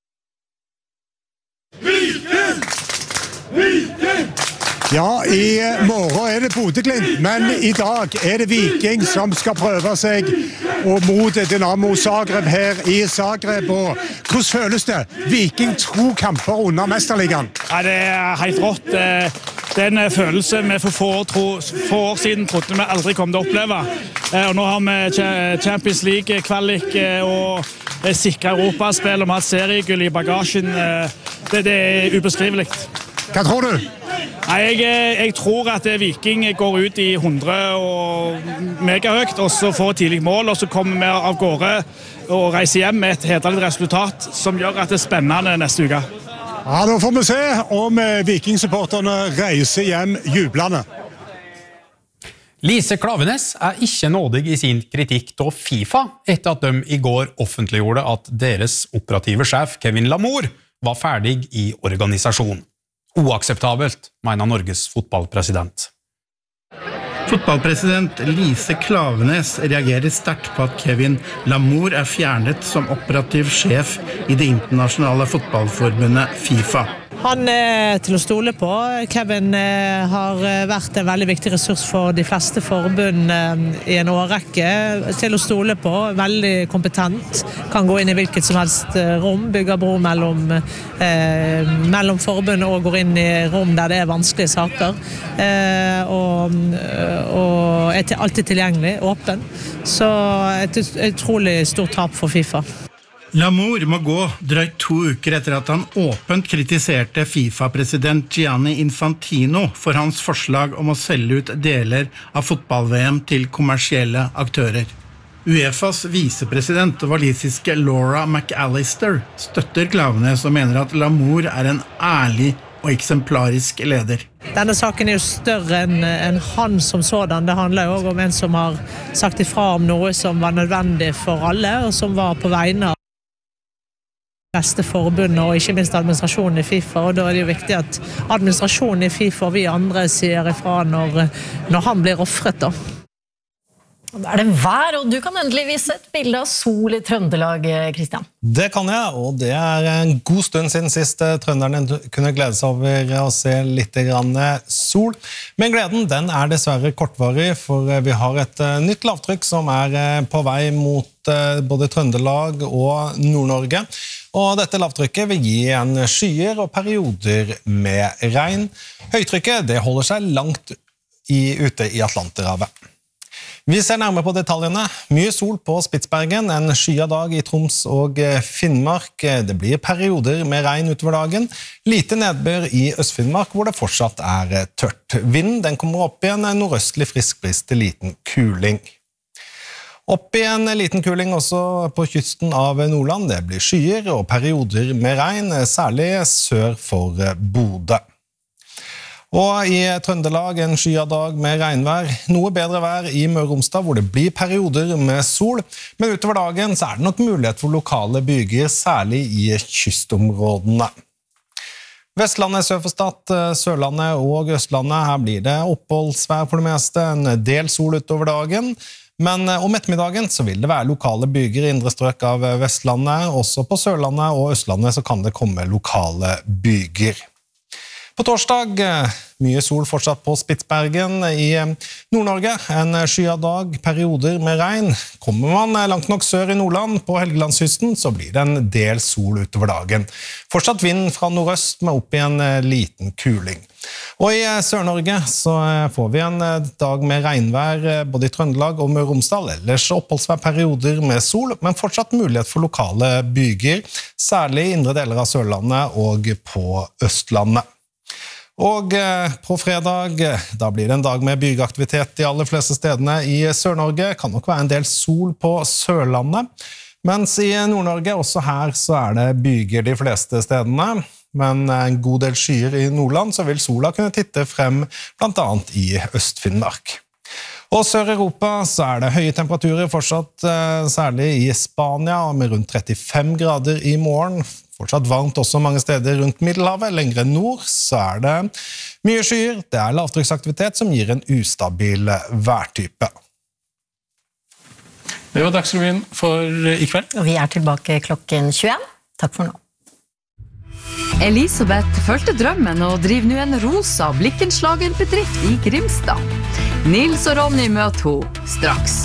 Viking! Viking! Ja, i morgen er det Bodø-Glimt, men i dag er det Viking som skal prøve seg og mot Dynamo Zagreb her i Zagreb. Og hvordan føles det? Viking to kamper under Mesterligaen. Ja, det er helt rått. Det er en følelse vi for få år, tro, få år siden trodde vi aldri kom til å oppleve. Og nå har vi Champions League-kvalik og sikret Europaspill og vi har hatt seriegull i bagasjen. Det, det er ubeskrivelig. Hva tror du? Jeg, jeg tror at Viking går ut i hundre og megahøyt, og så får tidlig mål, og så kommer vi av gårde og reiser hjem med et hederlig resultat som gjør at det er spennende neste uke. Ja, da får vi se om Viking-supporterne reiser hjem jublende. Lise Klaveness er ikke nådig i sin kritikk av FIFA etter at de i går offentliggjorde at deres operative sjef Kevin Lamour var ferdig i organisasjonen. Uakseptabelt, mener Norges fotballpresident. Fotballpresident Lise Klaveness reagerer sterkt på at Kevin Lamour er fjernet som operativ sjef i det internasjonale fotballforbundet FIFA. Han er til å stole på. Kevin har vært en veldig viktig ressurs for de fleste forbund i en årrekke. Til å stole på, veldig kompetent, kan gå inn i hvilket som helst rom, bygge bro mellom, eh, mellom forbund og går inn i rom der det er vanskelige saker. Eh, og, og er alltid tilgjengelig, åpen. Så et utrolig stort tap for FIFA. Lamour må gå drøyt to uker etter at han åpent kritiserte FIFA-president Gianni Infantino for hans forslag om å selge ut deler av fotball-V M til kommersielle aktører. UEFAs visepresident og walisiske Laura McAllister støtter Klaveness og mener at Lamour er en ærlig og eksemplarisk leder. Denne saken er jo større enn, enn han som sådan. Det handler jo også om en som har sagt ifra om noe som var nødvendig for alle, og som var på vegne av beste forbundet og ikke minst administrasjonen i FIFA, og da er det jo viktig at administrasjonen i FIFA og vi andre sier ifra når, når han blir offret da. Da er det vær, og du kan endelig vise et bilde av sol i Trøndelag, Kristian. Det kan jeg, og det er en god stund siden sist trønderne kunne glede seg over å se litt grann sol. Men gleden, den er dessverre kortvarig, for vi har et nytt lavtrykk som er på vei mot både Trøndelag og Nord-Norge. Og dette lavtrykket vil gi en skyer og perioder med regn. Høytrykket, det holder seg langt i, ute i Atlanterhavet. Vi ser nærmere på detaljene. Mye sol på Spitsbergen, en skyet dag i Troms og Finnmark. Det blir perioder med regn utover dagen. Lite nedbør i Øst-Finnmark, hvor det fortsatt er tørt. Vinden den kommer opp i en nordøstlig frisk bris til liten kuling. Opp i en liten kuling også på kysten av Nordland. Det blir skyer og perioder med regn, særlig sør for Bodø. Og i Trøndelag en skyet dag med regnvær. Noe bedre vær i Møre og Romsdal, hvor det blir perioder med sol. Men utover dagen så er det nok mulighet for lokale byger, særlig i kystområdene. Vestlandet sør for Stad, Sørlandet og Østlandet. Her blir det oppholdsvær for det meste, en del sol utover dagen. Men om ettermiddagen så vil det være lokale byger i indre strøk av Vestlandet. Også på Sørlandet og Østlandet så kan det komme lokale byger. På torsdag, mye sol fortsatt på Spitsbergen i Nord-Norge. En skyet dag, perioder med regn. Kommer man langt nok sør i Nordland på Helgelandskysten, så blir det en del sol utover dagen. Fortsatt vind fra nordøst med opp i en liten kuling. Og i Sør-Norge så får vi en dag med regnvær både i Trøndelag og Møre og Romsdal. Ellers oppholdsvær perioder med sol, men fortsatt mulighet for lokale byger, særlig i indre deler av Sørlandet og på Østlandet. Og på fredag, da blir det en dag med bygeaktivitet de aller fleste stedene i Sør-Norge. Kan nok være en del sol på Sørlandet. Mens i Nord-Norge, også her, så er det byger de fleste stedene. Men en god del skyer i Nordland, så vil sola kunne titte frem blant annet i Øst-Finnmark. Og Sør-Europa så er det høye temperaturer fortsatt, særlig i Spania, med rundt trettifem grader i morgen. Fortsatt varmt også mange steder rundt Middelhavet. Lengre nord så er det mye skyer. Det er lavtrykksaktivitet som gir en ustabil værtype. Det var Dagsrevyen for i kveld. Og vi er tilbake klokken tjueen. Takk for nå. Elisabeth følte drømmen og driver nå en rosa blikkenslagerbedrift i Grimstad. Nils og Ronny møter hun straks.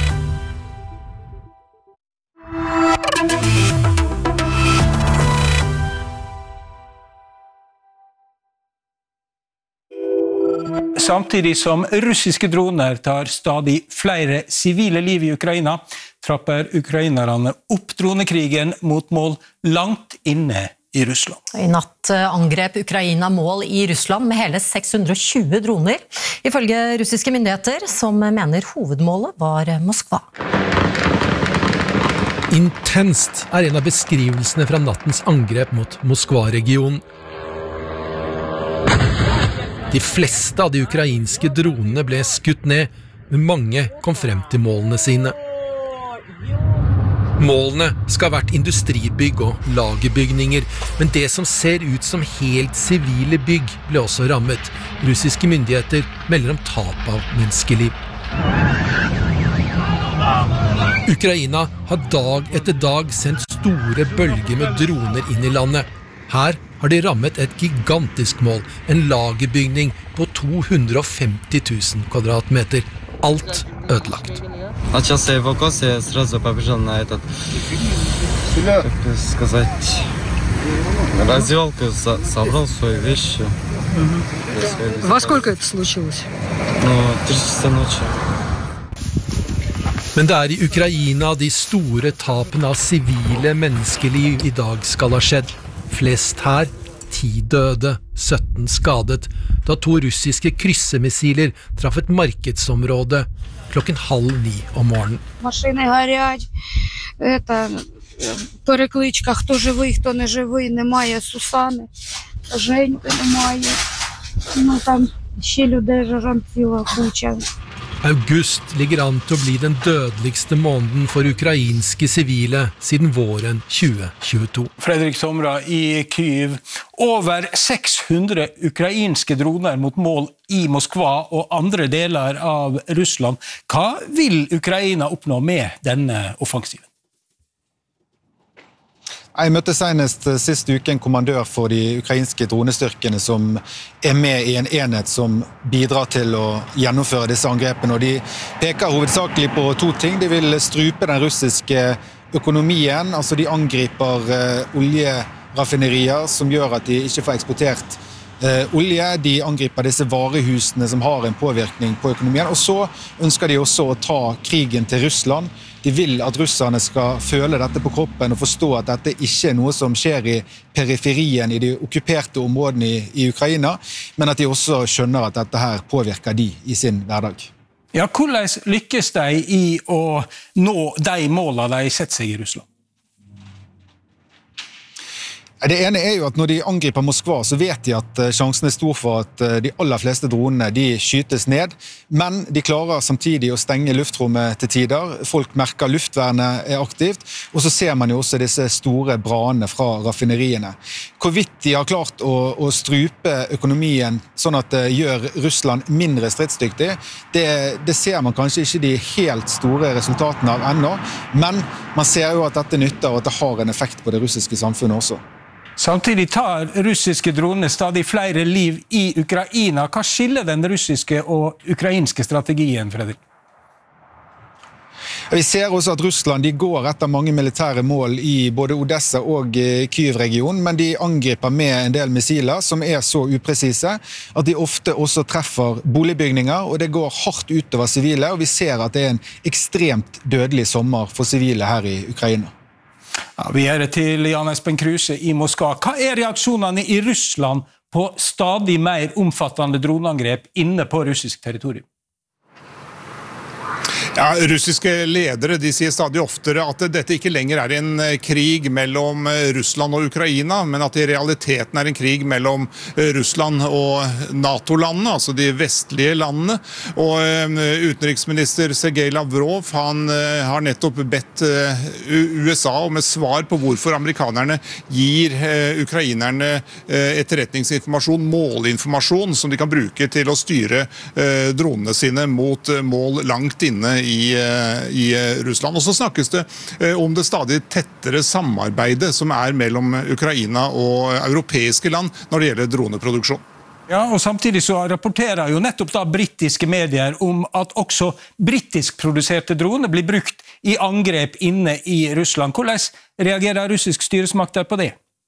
Samtidig som russiske droner tar stadig flere sivile liv i Ukraina, trapper ukrainerne opp dronekrigen mot mål langt inne i Russland. I natt angrep Ukraina mål i Russland med hele seks hundre og tjue droner, ifølge russiske myndigheter, som mener hovedmålet var Moskva. Intenst er en av beskrivelsene fra nattens angrep mot Moskva-regionen. De fleste av de ukrainske dronene ble skutt ned, men mange kom frem til målene sine. Målene skal ha vært industribygg og lagerbygninger, men det som ser ut som helt sivile bygg ble også rammet. Russiske myndigheter melder om tap av menneskeliv. Ukraina har dag etter dag sendt store bølger med droner inn i landet. Her har de rammet et gigantisk mål, en lagerbygning på to hundre og femti tusen kvadratmeter. Alt ødelagt. Начался эвакуация, я сразу побежал на этот, как сказать, развалку, собрал свои вещи. Во сколько это случилось? Ну, три часа ночи. Men det er i Ukraina de store tapene av sivile menneskeliv i dag skal ha skjedd. Flest her, ti døde, sytten skadet, da to russiske kryssemissiler traff et markedsområde klokken halv ni om morgenen. Машини горять, это, перекличка, хто живий, хто не живий, немає Сусани, Женьки немає, ну там ще людей жажам ціла куча. August ligger an til å bli den dødeligste måneden for ukrainske sivile siden våren tjue tjueto. Fredrik Tomra i Kyiv. Over seks hundre ukrainske droner mot mål i Moskva og andre deler av Russland. Hva vil Ukraina oppnå med denne offensiven? Jeg møtte senest sist uke en kommandør for de ukrainske dronestyrkene som er med i en enhet som bidrar til å gjennomføre disse angrepene. Og de peker hovedsakelig på to ting. De vil strupe den russiske økonomien, altså de angriper uh, oljeraffinerier som gjør at de ikke får eksportert uh, olje. De angriper disse varehusene som har en påvirkning på økonomien. Og så ønsker de også å ta krigen til Russland. De vil at russerne skal føle dette på kroppen og forstå at dette ikke er noe som skjer i periferien i de okkuperte områdene i, i Ukraina, men at de også skjønner at dette her påvirker de i sin hverdag. Ja, hvordan lykkes de i å nå de målene de setter seg i Russland? Det ene er jo at når de angriper Moskva, så vet de at sjansen er stor for at de aller fleste dronene de skytes ned, men de klarer samtidig å stenge luftrommet til tider. Folk merker luftvernet er aktivt, og så ser man jo også disse store brannene fra raffineriene. Hvorvidt de har klart å, å strupe økonomien sånn at det gjør Russland mindre stridsdyktig, det, det ser man kanskje ikke de helt store resultatene av ennå, men man ser jo at dette nytter og at det har en effekt på det russiske samfunnet også. Samtidig tar russiske droner stadig flere liv i Ukraina. Hva skiller den russiske og ukrainske strategien, Fredrik? Vi ser også at Russland de går etter mange militære mål i både Odessa og Kyiv-regionen, men de angriper med en del missiler som er så upresise at de ofte også treffer boligbygninger, og det går hardt utover sivile, og vi ser at det er en ekstremt dødelig sommer for sivile her i Ukraina. Ja, vi er til Jan Espen Kruse i Moskva. Hva er reaksjonene i Russland på stadig mer omfattende droneangrep inne på russisk territorium? Ja, russiske ledere de sier stadig oftere at dette ikke lenger er en krig mellom Russland og Ukraina, men at det i realiteten er en krig mellom Russland og NATO-landene, altså de vestlige landene. Og utenriksminister Sergej Lavrov han har nettopp bedt U S A om et svar på hvorfor amerikanerne gir ukrainerne etterretningsinformasjon, målinformasjon, som de kan bruke til å styre dronene sine mot mål langt inne I, i Russland. Og så snakkes det om det stadig tettere samarbeidet som er mellom Ukraina og europeiske land når det gjelder droneproduksjon. Ja, og samtidig så rapporterer jo nettopp da britiske medier om at også britisk produserte droner blir brukt i angrep inne i Russland. Hvordan reagerer russisk styresmakter på det?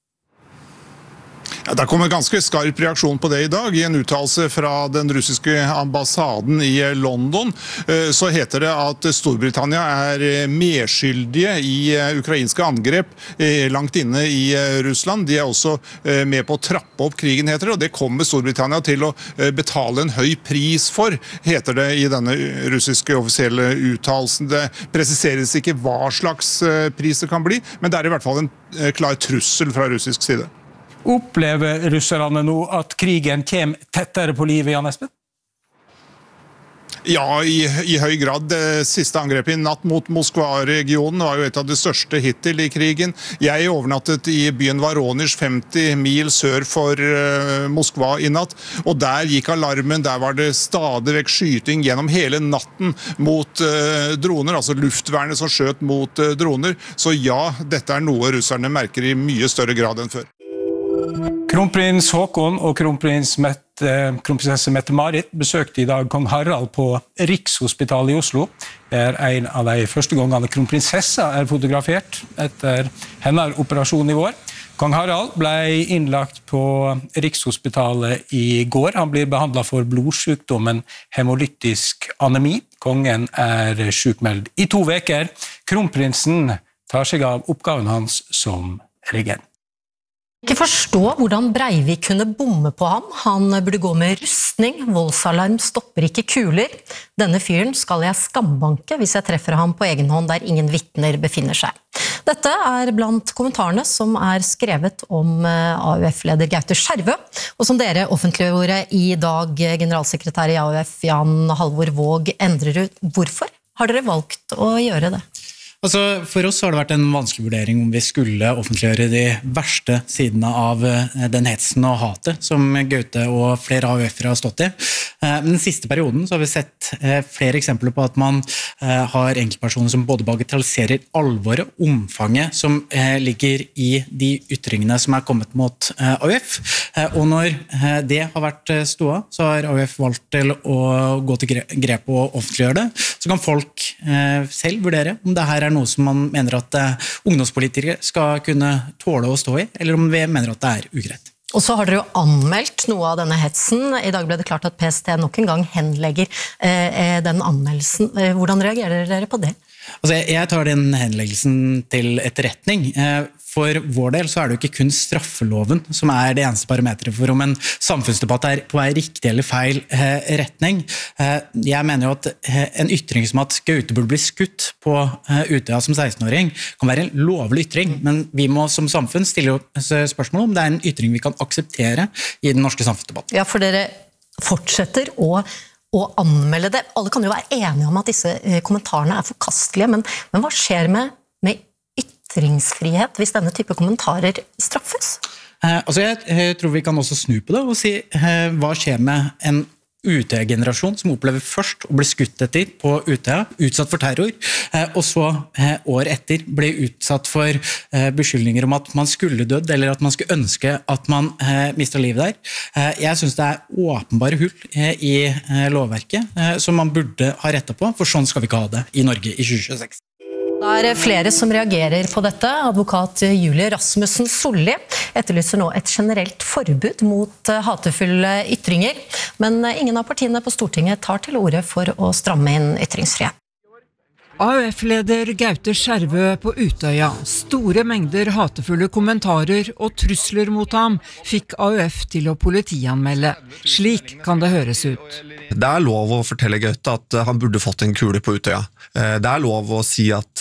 Ja, det kom en ganske skarp reaksjon på det i dag. I en uttalelse fra den russiske ambassaden i London så heter det at Storbritannia er medskyldige i ukrainske angrep langt inne i Russland. De er også med på å trappe opp krigen, heter det, og det kommer Storbritannia til å betale en høy pris for, heter det i denne russiske offisielle uttalelsen. Det presiseres ikke hva slags pris det kan bli, men det er i hvert fall en klar trussel fra russisk side. Opplever russerne nå at krigen kommer tettere på livet, Jan Espen? Ja, i, i høy grad. Det siste angrepet i natt mot Moskva-regionen var jo et av de største hittil i krigen. Jeg overnattet i byen Voronezh, femti mil sør for uh, Moskva i natt, og der gikk alarmen. Der var det stadig vekk skyting gjennom hele natten mot uh, droner, altså luftvernet som skjøt mot uh, droner. Så ja, dette er noe russerne merker i mye større grad enn før. Kronprins Håkon og kronprins Mette, kronprinsesse Mette-Marit besøkte i dag kong Harald på Rikshospitalet i Oslo. Det er en av de første gangene kronprinsessa er fotografert etter hennes operasjon i vår. Kong Harald ble innlagt på Rikshospitalet i går. Han blir behandlet for blodsykdommen hemolytisk anemi. Kongen er sjukmeldt i to veker. Kronprinsen tar seg av oppgaven hans som regent. Ikke forstå hvordan Breivik kunne bomme på ham. Han burde gå med rustning. Voldsalarm stopper ikke kuler. Denne fyren skal jeg skambanke hvis jeg treffer ham på egen hånd der ingen vitner befinner seg. Dette er blant kommentarene som er skrevet om A U F-leder Gaute Skjervø, og som dere offentliggjorde i dag, generalsekretær i A U F Jan Halvor Våg Endrerud. Hvorfor har dere valgt å gjøre det? Altså, for oss har det vært en vanskelig vurdering om vi skulle offentliggjøre de verste sidene av den hetsen og hatet som Gaute og flere A U F-ere har stått i. Men den siste perioden så har vi sett flere eksempler på at man har enkeltpersoner som både bagatelliserer alvoret, omfanget som ligger i de ytringene som er kommet mot A U F. Og når det har vært ståa, så har A U F valgt til å gå til grep og offentliggjøre det. Så kan folk selv vurdere om det her er noe som man mener at ungdomspolitikere skal kunne tåle å stå i, eller om vi mener at det er ugreit. Og så har dere jo anmeldt noe av denne hetsen. I dag ble det klart at P S T nok en gang henlegger eh, den anmeldelsen. Hvordan reagerer dere på det? Altså, jeg tar den henleggelsen til etterretning. For vår del så er det jo ikke kun straffeloven som er det eneste parametret for om en samfunnsdebatt er på en riktig eller feil retning. Jeg mener jo at en ytring som at Gaute burde bli skutt på Utøya som seksten-åring kan være en lovlig ytring, men vi må som samfunn stille spørsmål om det er en ytring vi kan akseptere i den norske samfunnsdebatten. Ja, for dere fortsetter å å anmelde det. Alle kan jo være enige om at disse kommentarene er forkastelige, men, men hva skjer med, med ytringsfrihet hvis denne type kommentarer straffes? Eh, altså jeg, jeg tror vi kan også snu på det og si eh, hva skjer med en Utøya-generasjon som opplever først å bli skutt etter på Utøya, utsatt for terror, eh, og så eh, år etter ble utsatt for eh, beskyldninger om at man skulle dødd, eller at man skulle ønske at man eh, mistet livet der. Eh, jeg synes det er åpenbare hull eh, i eh, lovverket eh, som man burde ha rettet på, for sånn skal vi ikke ha det i Norge i tjue tjueseks. Det er flere som reagerer på dette. Advokat Julie Rasmussen Solli etterlyser nå et generelt forbud mot hatefulle ytringer, men ingen av partiene på Stortinget tar til orde for å stramme inn ytringsfrihet. A U F-leder Gaute Skjervø på Utøya. Store mengder hatefulle kommentarer og trusler mot ham fikk A U F til å politianmelde. Slik kan det høres ut. Det er lov å fortelle Gaute at han burde fått en kule på Utøya. Det er lov å si at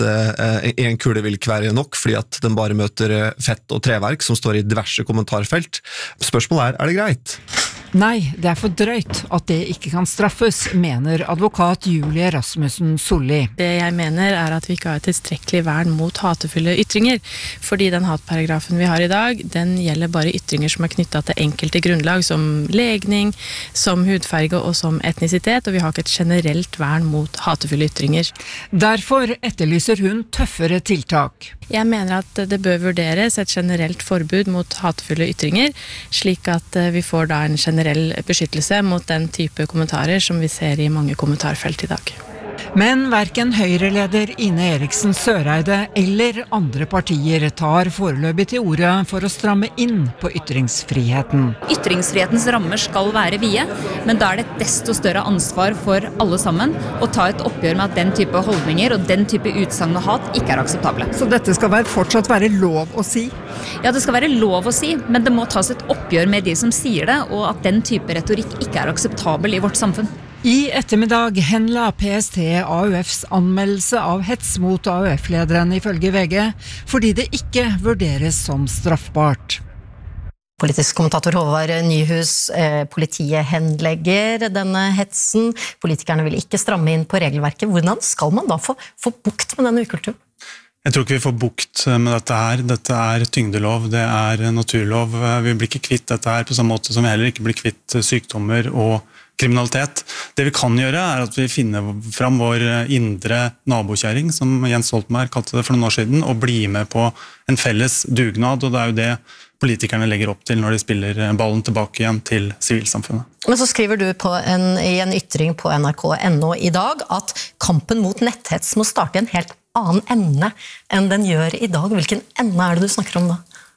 en kule vil ikke være nok, fordi at den bare møter fett og treverk som står i diverse kommentarfelt. Spørsmålet er, er det greit? Nei, det er for drøyt at det ikke kan straffes, mener advokat Julie Rasmussen Solli. Det jeg mener er at vi ikke har et tilstrekkelig vern mot hatefulle ytringer, fordi den hatparagrafen vi har i dag, den gjelder bare ytringer som er knyttet til enkelte grunnlag, som legning, som hudfarge og som etnisitet, og vi har ikke et generelt vern mot hatefulle ytringer. Derfor etterlyser hun tøffere tiltak. Jeg mener at det bør vurderes et generelt forbud mot hatefulle ytringer, slik at vi får da en generell beskyttelse mot den type kommentarer som vi ser i mange kommentarfelt i dag. Men hverken Høyre-leder Ine Eriksen Søreide eller andre partier tar foreløpig til orde for å stramme inn på ytringsfriheten. Ytringsfrihetens rammer skal være vide, men da er det et desto større ansvar for alle sammen å ta et oppgjør med at den type holdninger og den type utsagn og hat ikke er akseptable. Så dette skal være, fortsatt være lov å si? Ja, det skal være lov å si, men det må tas et oppgjør med de som sier det, og at den type retorikk ikke er akseptabel i vårt samfunn. I ettermiddag henla P S T A U Fs anmeldelse av hets mot A U F-lederen ifølge V G, fordi det ikke vurderes som straffbart. Politisk kommentator Håvard Nyhus, eh, politiet henlegger denne hetsen. Politikerne vil ikke stramme inn på regelverket. Hvordan skal man da få, få bukt med denne ukulturen? Jeg tror ikke vi får bukt med dette her. Dette er tyngdelov, det er naturlov. Vi blir ikke kvitt dette her på samme måte som vi heller ikke blir kvitt sykdommer og kriminalitet. Det vi kan gjøre er at vi finner fram vår indre nabokjæring, som Jens Stoltenberg kalte det for noen år siden, og blir med på en felles dugnad, og det er jo det politikerne legger opp til når de spiller ballen tilbake igjen til sivilsamfunnet. Men så skriver du på en, i en ytring på N R K punkt N O i dag at kampen mot netthets må starte i en helt annen ende enn den gjør i dag. Hvilken ende er det du snakker om da?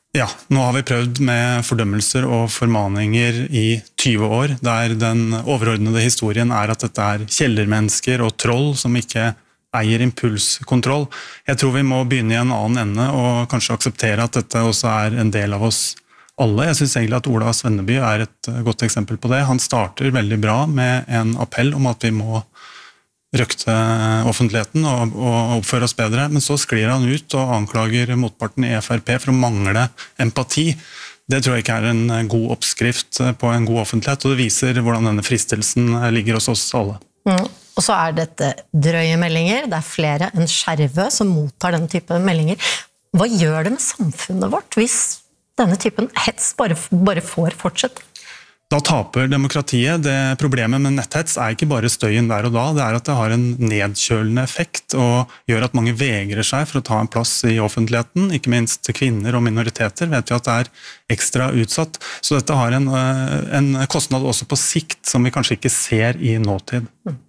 Ja, nå har vi prøvd med fordømmelser og formaninger i tyve år, der den overordnede historien er at dette er kjellermennesker og troll som ikke eier impulskontroll. Jeg tror vi må begynne i en annen ende og kanskje akseptere at dette også er en del av oss alle. Jeg synes egentlig at Ola Svenneby er et godt eksempel på det. Han starter veldig bra med en appell om at vi må røkte offentligheten og, og oppføre oss bedre, men så sklir han ut og anklager motparten i F R P for å mangle empati. Det tror jeg ikke er en god oppskrift på en god offentlighet, og det viser hvordan denne fristelsen ligger hos oss alle. Mm. Og så er dette drøye meldinger, det er flere enn Skjervø som mottar denne type meldinger. Hva gjør det med samfunnet vårt hvis denne typen hets bare, bare får fortsette? Da taper demokratiet. Det problemet med netthets er ikke bare støyen der og da, det er at det har en nedkjølende effekt og gjør at mange vegrer seg for å ta en plass i offentligheten, ikke minst kvinner og minoriteter vet vi at det er ekstra utsatt. Så dette har en, en kostnad også på sikt som vi kanskje ikke ser i nåtid.